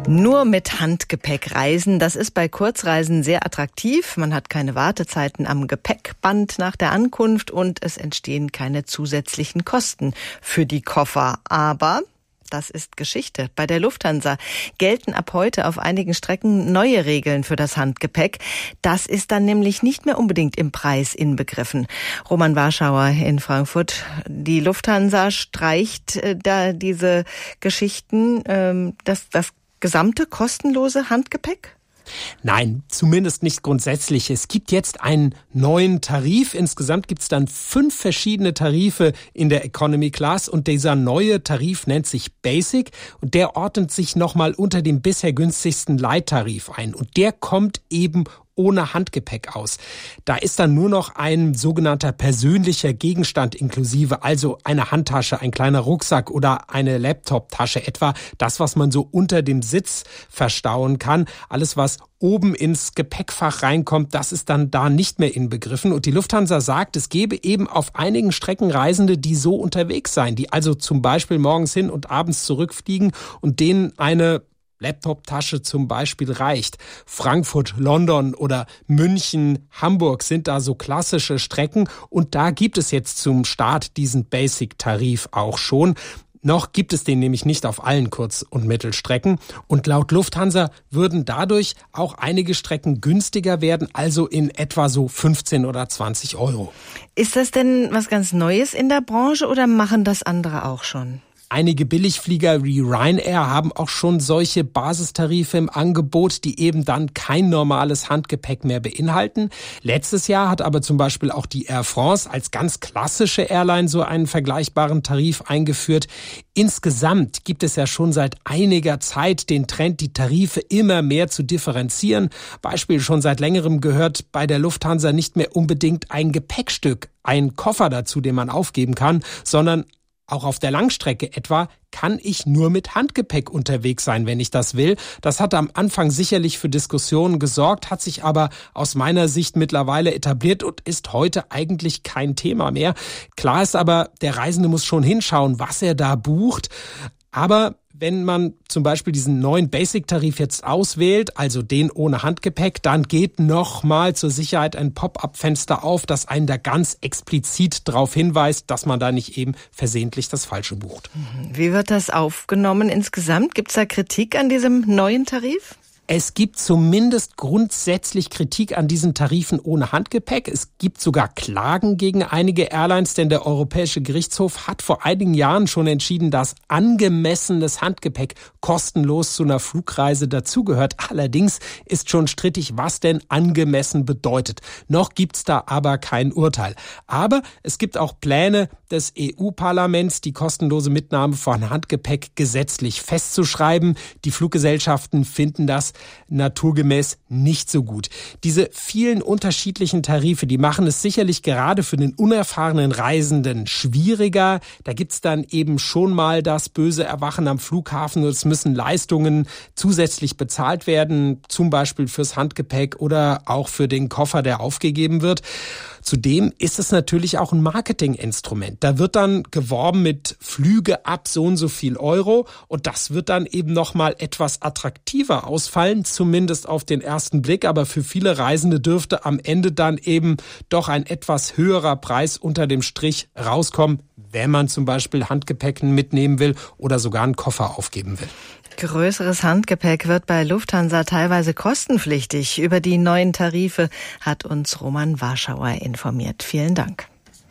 Nur mit Handgepäck reisen, das ist bei Kurzreisen sehr attraktiv. Man hat keine Wartezeiten am Gepäckband nach der Ankunft und es entstehen keine zusätzlichen Kosten für die Koffer. Aber das ist Geschichte. Bei der Lufthansa gelten ab heute auf einigen Strecken neue Regeln für das Handgepäck. Das ist dann nämlich nicht mehr unbedingt im Preis inbegriffen. Roman Warschauer in Frankfurt. Die Lufthansa streicht da diese Geschichten, das gesamte kostenlose Handgepäck? Nein, zumindest nicht grundsätzlich. Es gibt jetzt einen neuen Tarif. Insgesamt gibt es dann 5 verschiedene Tarife in der Economy Class und dieser neue Tarif nennt sich Basic und der ordnet sich nochmal unter dem bisher günstigsten Light-Tarif ein und der kommt eben ohne Handgepäck aus. Da ist dann nur noch ein sogenannter persönlicher Gegenstand inklusive, also eine Handtasche, ein kleiner Rucksack oder eine Laptoptasche, etwa das, was man so unter dem Sitz verstauen kann. Alles, was oben ins Gepäckfach reinkommt, das ist dann da nicht mehr inbegriffen. Und die Lufthansa sagt, es gebe eben auf einigen Strecken Reisende, die so unterwegs seien, die also zum Beispiel morgens hin und abends zurückfliegen und denen eine Laptoptasche zum Beispiel reicht. Frankfurt, London oder München, Hamburg sind da so klassische Strecken und da gibt es jetzt zum Start diesen Basic-Tarif auch schon. Noch gibt es den nämlich nicht auf allen Kurz- und Mittelstrecken und laut Lufthansa würden dadurch auch einige Strecken günstiger werden, also in etwa so 15 oder 20 Euro. Ist das denn was ganz Neues in der Branche oder machen das andere auch schon? Einige Billigflieger wie Ryanair haben auch schon solche Basistarife im Angebot, die eben dann kein normales Handgepäck mehr beinhalten. Letztes Jahr hat aber zum Beispiel auch die Air France als ganz klassische Airline so einen vergleichbaren Tarif eingeführt. Insgesamt gibt es ja schon seit einiger Zeit den Trend, die Tarife immer mehr zu differenzieren. Beispiel schon seit längerem gehört bei der Lufthansa nicht mehr unbedingt ein Gepäckstück, ein Koffer dazu, den man aufgeben kann, sondern auch auf der Langstrecke etwa kann ich nur mit Handgepäck unterwegs sein, wenn ich das will. Das hat am Anfang sicherlich für Diskussionen gesorgt, hat sich aber aus meiner Sicht mittlerweile etabliert und ist heute eigentlich kein Thema mehr. Klar ist aber, der Reisende muss schon hinschauen, was er da bucht. Aber wenn man zum Beispiel diesen neuen Basic-Tarif jetzt auswählt, also den ohne Handgepäck, dann geht nochmal zur Sicherheit ein Pop-up-Fenster auf, das einen da ganz explizit darauf hinweist, dass man da nicht eben versehentlich das Falsche bucht. Wie wird das aufgenommen insgesamt? Gibt es da Kritik an diesem neuen Tarif? Es gibt zumindest grundsätzlich Kritik an diesen Tarifen ohne Handgepäck. Es gibt sogar Klagen gegen einige Airlines, denn der Europäische Gerichtshof hat vor einigen Jahren schon entschieden, dass angemessenes Handgepäck kostenlos zu einer Flugreise dazugehört. Allerdings ist schon strittig, was denn angemessen bedeutet. Noch gibt's da aber kein Urteil. Aber es gibt auch Pläne des EU-Parlaments, die kostenlose Mitnahme von Handgepäck gesetzlich festzuschreiben. Die Fluggesellschaften finden das naturgemäß nicht so gut. Diese vielen unterschiedlichen Tarife, die machen es sicherlich gerade für den unerfahrenen Reisenden schwieriger. Da gibt's dann eben schon mal das böse Erwachen am Flughafen und es müssen Leistungen zusätzlich bezahlt werden, zum Beispiel fürs Handgepäck oder auch für den Koffer, der aufgegeben wird. Zudem ist es natürlich auch ein Marketinginstrument. Da wird dann geworben mit Flüge ab so und so viel Euro und das wird dann eben nochmal etwas attraktiver ausfallen, zumindest auf den ersten Blick. Aber für viele Reisende dürfte am Ende dann eben doch ein etwas höherer Preis unter dem Strich rauskommen, wenn man zum Beispiel Handgepäck mitnehmen will oder sogar einen Koffer aufgeben will. Größeres Handgepäck wird bei Lufthansa teilweise kostenpflichtig. Über die neuen Tarife hat uns Roman Warschauer informiert. Vielen Dank.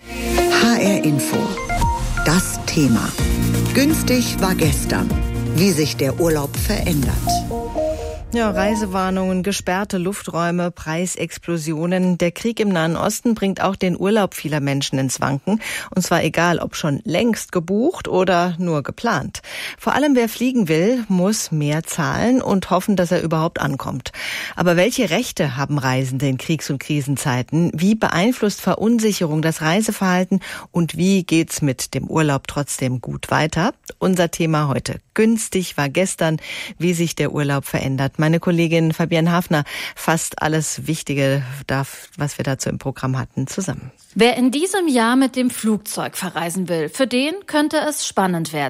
HR Info. Das Thema. Günstig war gestern. Wie sich der Urlaub verändert. Ja, Reisewarnungen, gesperrte Lufträume, Preisexplosionen. Der Krieg im Nahen Osten bringt auch den Urlaub vieler Menschen ins Wanken. Und zwar egal, ob schon längst gebucht oder nur geplant. Vor allem wer fliegen will, muss mehr zahlen und hoffen, dass er überhaupt ankommt. Aber welche Rechte haben Reisende in Kriegs- und Krisenzeiten? Wie beeinflusst Verunsicherung das Reiseverhalten? Und wie geht's mit dem Urlaub trotzdem gut weiter? Unser Thema heute. Günstig war gestern, wie sich der Urlaub verändert. Meine Kollegin Fabienne Hafner fasst alles Wichtige, was wir dazu im Programm hatten, zusammen. Wer in diesem Jahr mit dem Flugzeug verreisen will, für den könnte es spannend werden.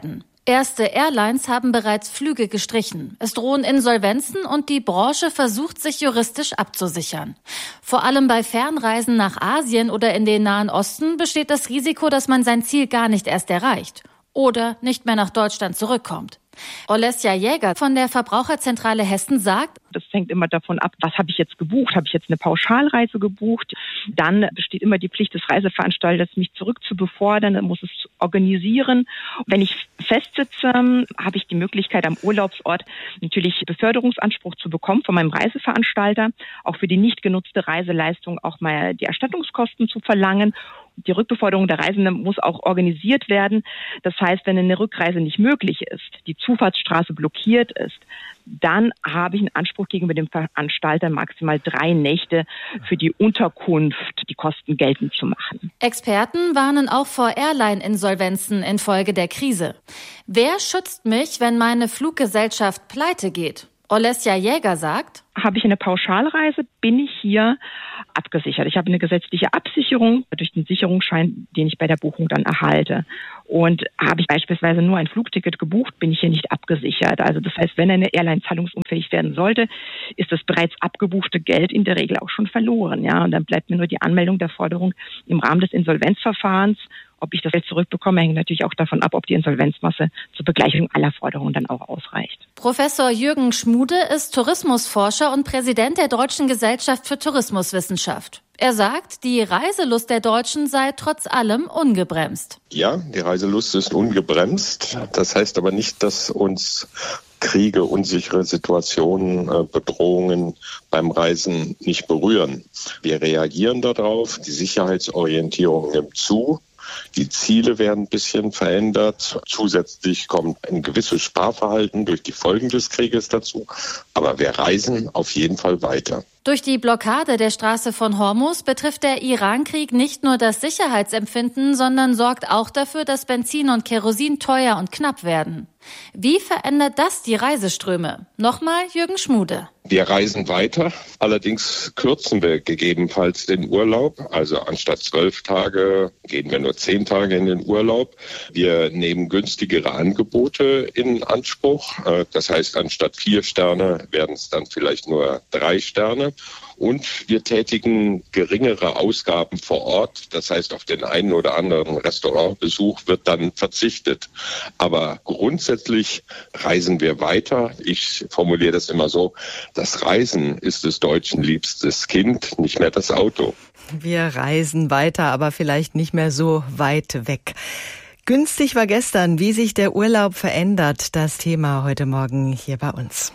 Erste Airlines haben bereits Flüge gestrichen. Es drohen Insolvenzen und die Branche versucht, sich juristisch abzusichern. Vor allem bei Fernreisen nach Asien oder in den Nahen Osten besteht das Risiko, dass man sein Ziel gar nicht erst erreicht oder nicht mehr nach Deutschland zurückkommt. Olesja Jäger von der Verbraucherzentrale Hessen sagt, das hängt immer davon ab, was habe ich jetzt gebucht? Habe ich jetzt eine Pauschalreise gebucht? Dann besteht immer die Pflicht des Reiseveranstalters, mich zurückzubefördern, muss es organisieren. Wenn ich festsitze, habe ich die Möglichkeit, am Urlaubsort natürlich Beförderungsanspruch zu bekommen von meinem Reiseveranstalter, auch für die nicht genutzte Reiseleistung auch mal die Erstattungskosten zu verlangen. Die Rückbeförderung der Reisenden muss auch organisiert werden. Das heißt, wenn eine Rückreise nicht möglich ist, die Zufahrtsstraße blockiert ist, dann habe ich einen Anspruch gegenüber dem Veranstalter, maximal 3 Nächte für die Unterkunft, die Kosten geltend zu machen. Experten warnen auch vor Airline-Insolvenzen infolge der Krise. Wer schützt mich, wenn meine Fluggesellschaft pleite geht? Olesja Jäger sagt, habe ich eine Pauschalreise, bin ich hier abgesichert. Ich habe eine gesetzliche Absicherung durch den Sicherungsschein, den ich bei der Buchung dann erhalte. Und habe ich beispielsweise nur ein Flugticket gebucht, bin ich hier nicht abgesichert. Also das heißt, wenn eine Airline zahlungsunfähig werden sollte, ist das bereits abgebuchte Geld in der Regel auch schon verloren. Ja, und dann bleibt mir nur die Anmeldung der Forderung im Rahmen des Insolvenzverfahrens. Ob ich das Geld zurückbekomme, hängt natürlich auch davon ab, ob die Insolvenzmasse zur Begleichung aller Forderungen dann auch ausreicht. Professor Jürgen Schmude ist Tourismusforscher und Präsident der Deutschen Gesellschaft für Tourismuswissenschaft. Er sagt, die Reiselust der Deutschen sei trotz allem ungebremst. Ja, die Reiselust ist ungebremst. Das heißt aber nicht, dass uns Kriege, unsichere Situationen, Bedrohungen beim Reisen nicht berühren. Wir reagieren darauf, die Sicherheitsorientierung nimmt zu. Die Ziele werden ein bisschen verändert. Zusätzlich kommt ein gewisses Sparverhalten durch die Folgen des Krieges dazu. Aber wir reisen auf jeden Fall weiter. Durch die Blockade der Straße von Hormuz betrifft der Iran-Krieg nicht nur das Sicherheitsempfinden, sondern sorgt auch dafür, dass Benzin und Kerosin teuer und knapp werden. Wie verändert das die Reiseströme? Nochmal Jürgen Schmude. Wir reisen weiter, allerdings kürzen wir gegebenenfalls den Urlaub. Also anstatt 12 Tage gehen wir nur 10 Tage in den Urlaub. Wir nehmen günstigere Angebote in Anspruch. Das heißt, anstatt 4 Sterne werden es dann vielleicht nur 3 Sterne. Und wir tätigen geringere Ausgaben vor Ort. Das heißt, auf den einen oder anderen Restaurantbesuch wird dann verzichtet. Aber grundsätzlich reisen wir weiter. Ich formuliere das immer so, das Reisen ist des Deutschen liebstes Kind, nicht mehr das Auto. Wir reisen weiter, aber vielleicht nicht mehr so weit weg. Günstig war gestern, wie sich der Urlaub verändert. Das Thema heute Morgen hier bei uns.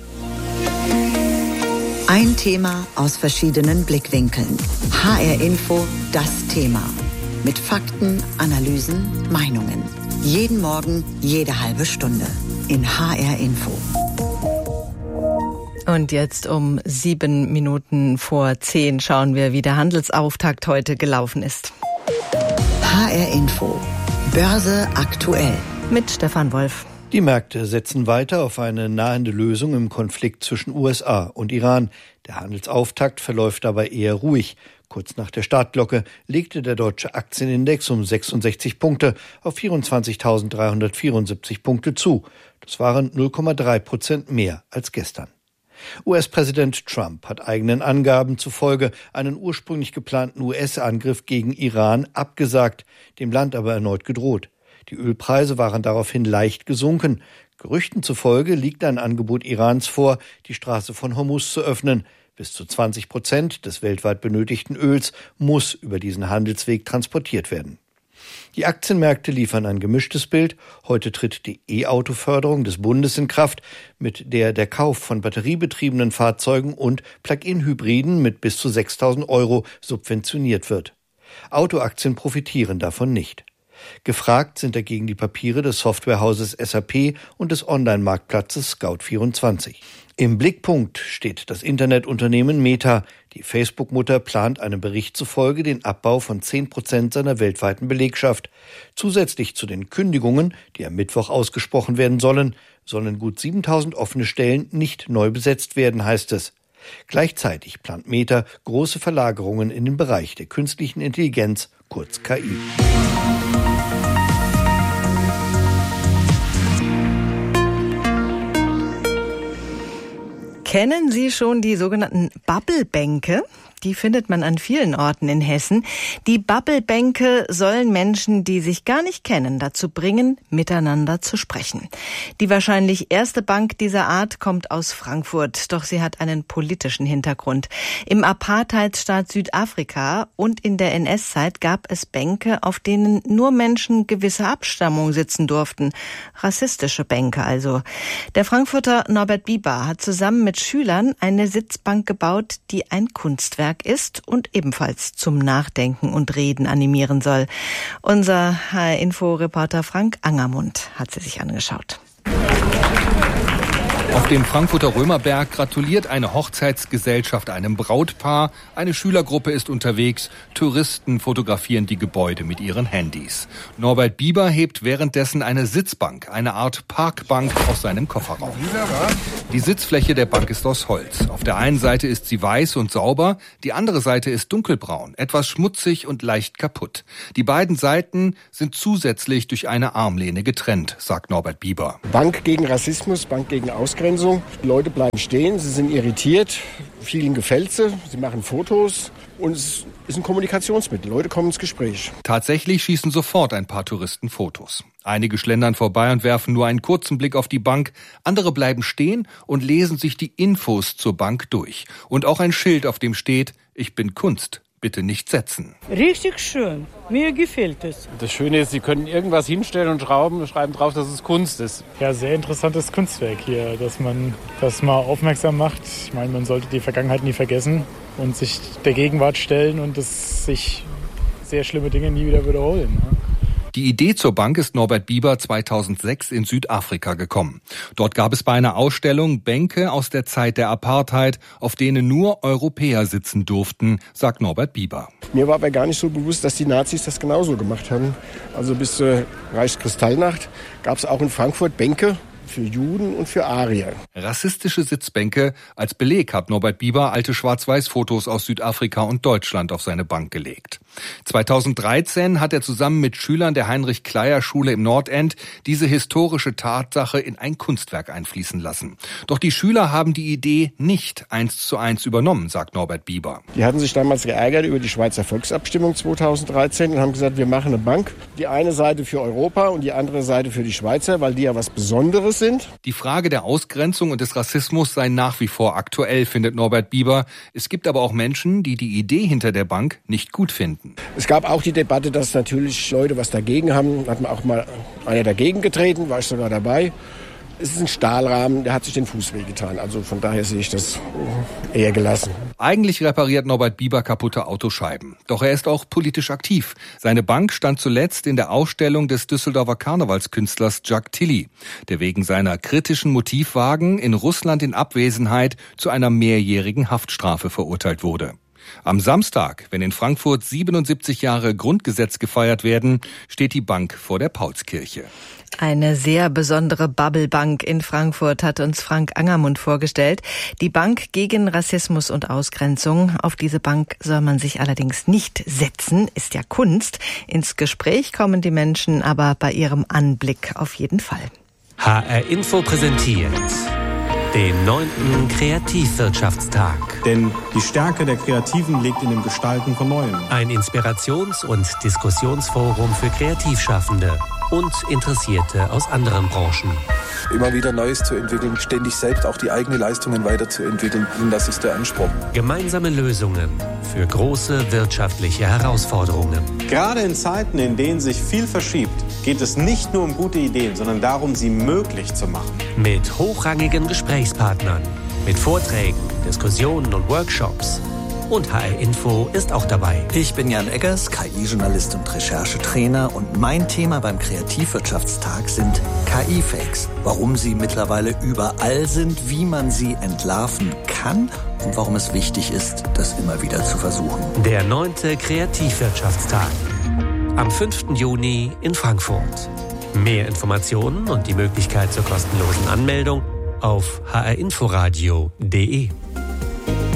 Ein Thema aus verschiedenen Blickwinkeln. HR Info, das Thema. Mit Fakten, Analysen, Meinungen. Jeden Morgen, jede halbe Stunde. In HR Info. Und jetzt um 7 Minuten vor 10 schauen wir, wie der Handelsauftakt heute gelaufen ist. HR Info. Börse aktuell. Mit Stefan Wolf. Die Märkte setzen weiter auf eine nahende Lösung im Konflikt zwischen USA und Iran. Der Handelsauftakt verläuft dabei eher ruhig. Kurz nach der Startglocke legte der deutsche Aktienindex um 66 Punkte auf 24.374 Punkte zu. Das waren 0,3% mehr als gestern. US-Präsident Trump hat eigenen Angaben zufolge einen ursprünglich geplanten US-Angriff gegen Iran abgesagt, dem Land aber erneut gedroht. Die Ölpreise waren daraufhin leicht gesunken. Gerüchten zufolge liegt ein Angebot Irans vor, die Straße von Hormuz zu öffnen. Bis zu 20% des weltweit benötigten Öls muss über diesen Handelsweg transportiert werden. Die Aktienmärkte liefern ein gemischtes Bild. Heute tritt die E-Auto-Förderung des Bundes in Kraft, mit der der Kauf von batteriebetriebenen Fahrzeugen und Plug-in-Hybriden mit bis zu 6.000 € subventioniert wird. Autoaktien profitieren davon nicht. Gefragt sind dagegen die Papiere des Softwarehauses SAP und des Online-Marktplatzes Scout24. Im Blickpunkt steht das Internetunternehmen Meta. Die Facebook-Mutter plant einem Bericht zufolge den Abbau von 10% seiner weltweiten Belegschaft. Zusätzlich zu den Kündigungen, die am Mittwoch ausgesprochen werden sollen gut 7.000 offene Stellen nicht neu besetzt werden, heißt es. Gleichzeitig plant Meta große Verlagerungen in den Bereich der künstlichen Intelligenz, kurz KI. Kennen Sie schon die sogenannten Bubblebänke? Die findet man an vielen Orten in Hessen. Die Bubblebänke sollen Menschen, die sich gar nicht kennen, dazu bringen, miteinander zu sprechen. Die wahrscheinlich erste Bank dieser Art kommt aus Frankfurt, doch sie hat einen politischen Hintergrund. Im Apartheidsstaat Südafrika und in der NS-Zeit gab es Bänke, auf denen nur Menschen gewisser Abstammung sitzen durften. Rassistische Bänke also. Der Frankfurter Norbert Bieber hat zusammen mit Schülern eine Sitzbank gebaut, die ein Kunstwerk ist und ebenfalls zum Nachdenken und Reden animieren soll. Unser HR-Info-Reporter Frank Angermund hat sie sich angeschaut. Auf dem Frankfurter Römerberg gratuliert eine Hochzeitsgesellschaft einem Brautpaar. Eine Schülergruppe ist unterwegs. Touristen fotografieren die Gebäude mit ihren Handys. Norbert Bieber hebt währenddessen eine Sitzbank, eine Art Parkbank, aus seinem Kofferraum. Die Sitzfläche der Bank ist aus Holz. Auf der einen Seite ist sie weiß und sauber, die andere Seite ist dunkelbraun, etwas schmutzig und leicht kaputt. Die beiden Seiten sind zusätzlich durch eine Armlehne getrennt, sagt Norbert Bieber. Bank gegen Rassismus, Bank gegen Ausgrenzung. Die Leute bleiben stehen, sie sind irritiert, vielen gefällt sie machen Fotos und es ist ein Kommunikationsmittel. Leute kommen ins Gespräch. Tatsächlich schießen sofort ein paar Touristen Fotos. Einige schlendern vorbei und werfen nur einen kurzen Blick auf die Bank. Andere bleiben stehen und lesen sich die Infos zur Bank durch. Und auch ein Schild, auf dem steht: Ich bin Kunst. Bitte nicht setzen. Richtig schön. Mir gefällt es. Das Schöne ist, Sie können irgendwas hinstellen und schreiben drauf, dass es Kunst ist. Ja, sehr interessantes Kunstwerk hier, dass man das mal aufmerksam macht. Ich meine, man sollte die Vergangenheit nie vergessen und sich der Gegenwart stellen und dass sich sehr schlimme Dinge nie wieder wiederholen. Die Idee zur Bank ist Norbert Bieber 2006 in Südafrika gekommen. Dort gab es bei einer Ausstellung Bänke aus der Zeit der Apartheid, auf denen nur Europäer sitzen durften, sagt Norbert Bieber. Mir war aber gar nicht so bewusst, dass die Nazis das genauso gemacht haben. Also bis zur Reichskristallnacht gab es auch in Frankfurt Bänke für Juden und für Arier. Rassistische Sitzbänke. Als Beleg hat Norbert Bieber alte Schwarz-Weiß-Fotos aus Südafrika und Deutschland auf seine Bank gelegt. 2013 hat er zusammen mit Schülern der Heinrich-Kleyer-Schule im Nordend diese historische Tatsache in ein Kunstwerk einfließen lassen. Doch die Schüler haben die Idee nicht 1:1 übernommen, sagt Norbert Bieber. Die hatten sich damals geärgert über die Schweizer Volksabstimmung 2013 und haben gesagt, wir machen eine Bank. Die eine Seite für Europa und die andere Seite für die Schweizer, weil die ja was Besonderes sind. Die Frage der Ausgrenzung und des Rassismus sei nach wie vor aktuell, findet Norbert Bieber. Es gibt aber auch Menschen, die die Idee hinter der Bank nicht gut finden. Es gab auch die Debatte, dass natürlich Leute was dagegen haben. Hat man auch mal einer dagegen getreten, war ich sogar dabei. Es ist ein Stahlrahmen, der hat sich den Fuß wehgetan. Also von daher sehe ich das eher gelassen. Eigentlich repariert Norbert Bieber kaputte Autoscheiben. Doch er ist auch politisch aktiv. Seine Bank stand zuletzt in der Ausstellung des Düsseldorfer Karnevalskünstlers Jacques Tilly, der wegen seiner kritischen Motivwagen in Russland in Abwesenheit zu einer mehrjährigen Haftstrafe verurteilt wurde. Am Samstag, wenn in Frankfurt 77 Jahre Grundgesetz gefeiert werden, steht die Bank vor der Paulskirche. Eine sehr besondere Bubblebank in Frankfurt hat uns Frank Angermund vorgestellt. Die Bank gegen Rassismus und Ausgrenzung. Auf diese Bank soll man sich allerdings nicht setzen, ist ja Kunst. Ins Gespräch kommen die Menschen aber bei ihrem Anblick auf jeden Fall. HR Info präsentiert den 9. Kreativwirtschaftstag. Denn die Stärke der Kreativen liegt in dem Gestalten von Neuem. Ein Inspirations- und Diskussionsforum für Kreativschaffende und Interessierte aus anderen Branchen. Immer wieder Neues zu entwickeln, ständig selbst auch die eigenen Leistungen weiterzuentwickeln. Und das ist der Anspruch. Gemeinsame Lösungen für große wirtschaftliche Herausforderungen. Gerade in Zeiten, in denen sich viel verschiebt, geht es nicht nur um gute Ideen, sondern darum, sie möglich zu machen. Mit hochrangigen Gesprächspartnern, mit Vorträgen, Diskussionen und Workshops. Und HR Info ist auch dabei. Ich bin Jan Eggers, KI-Journalist und Recherchetrainer. Und mein Thema beim Kreativwirtschaftstag sind KI-Fakes. Warum sie mittlerweile überall sind, wie man sie entlarven kann und warum es wichtig ist, das immer wieder zu versuchen. Der 9. Kreativwirtschaftstag. Am 5. Juni in Frankfurt. Mehr Informationen und die Möglichkeit zur kostenlosen Anmeldung auf hrinforadio.de.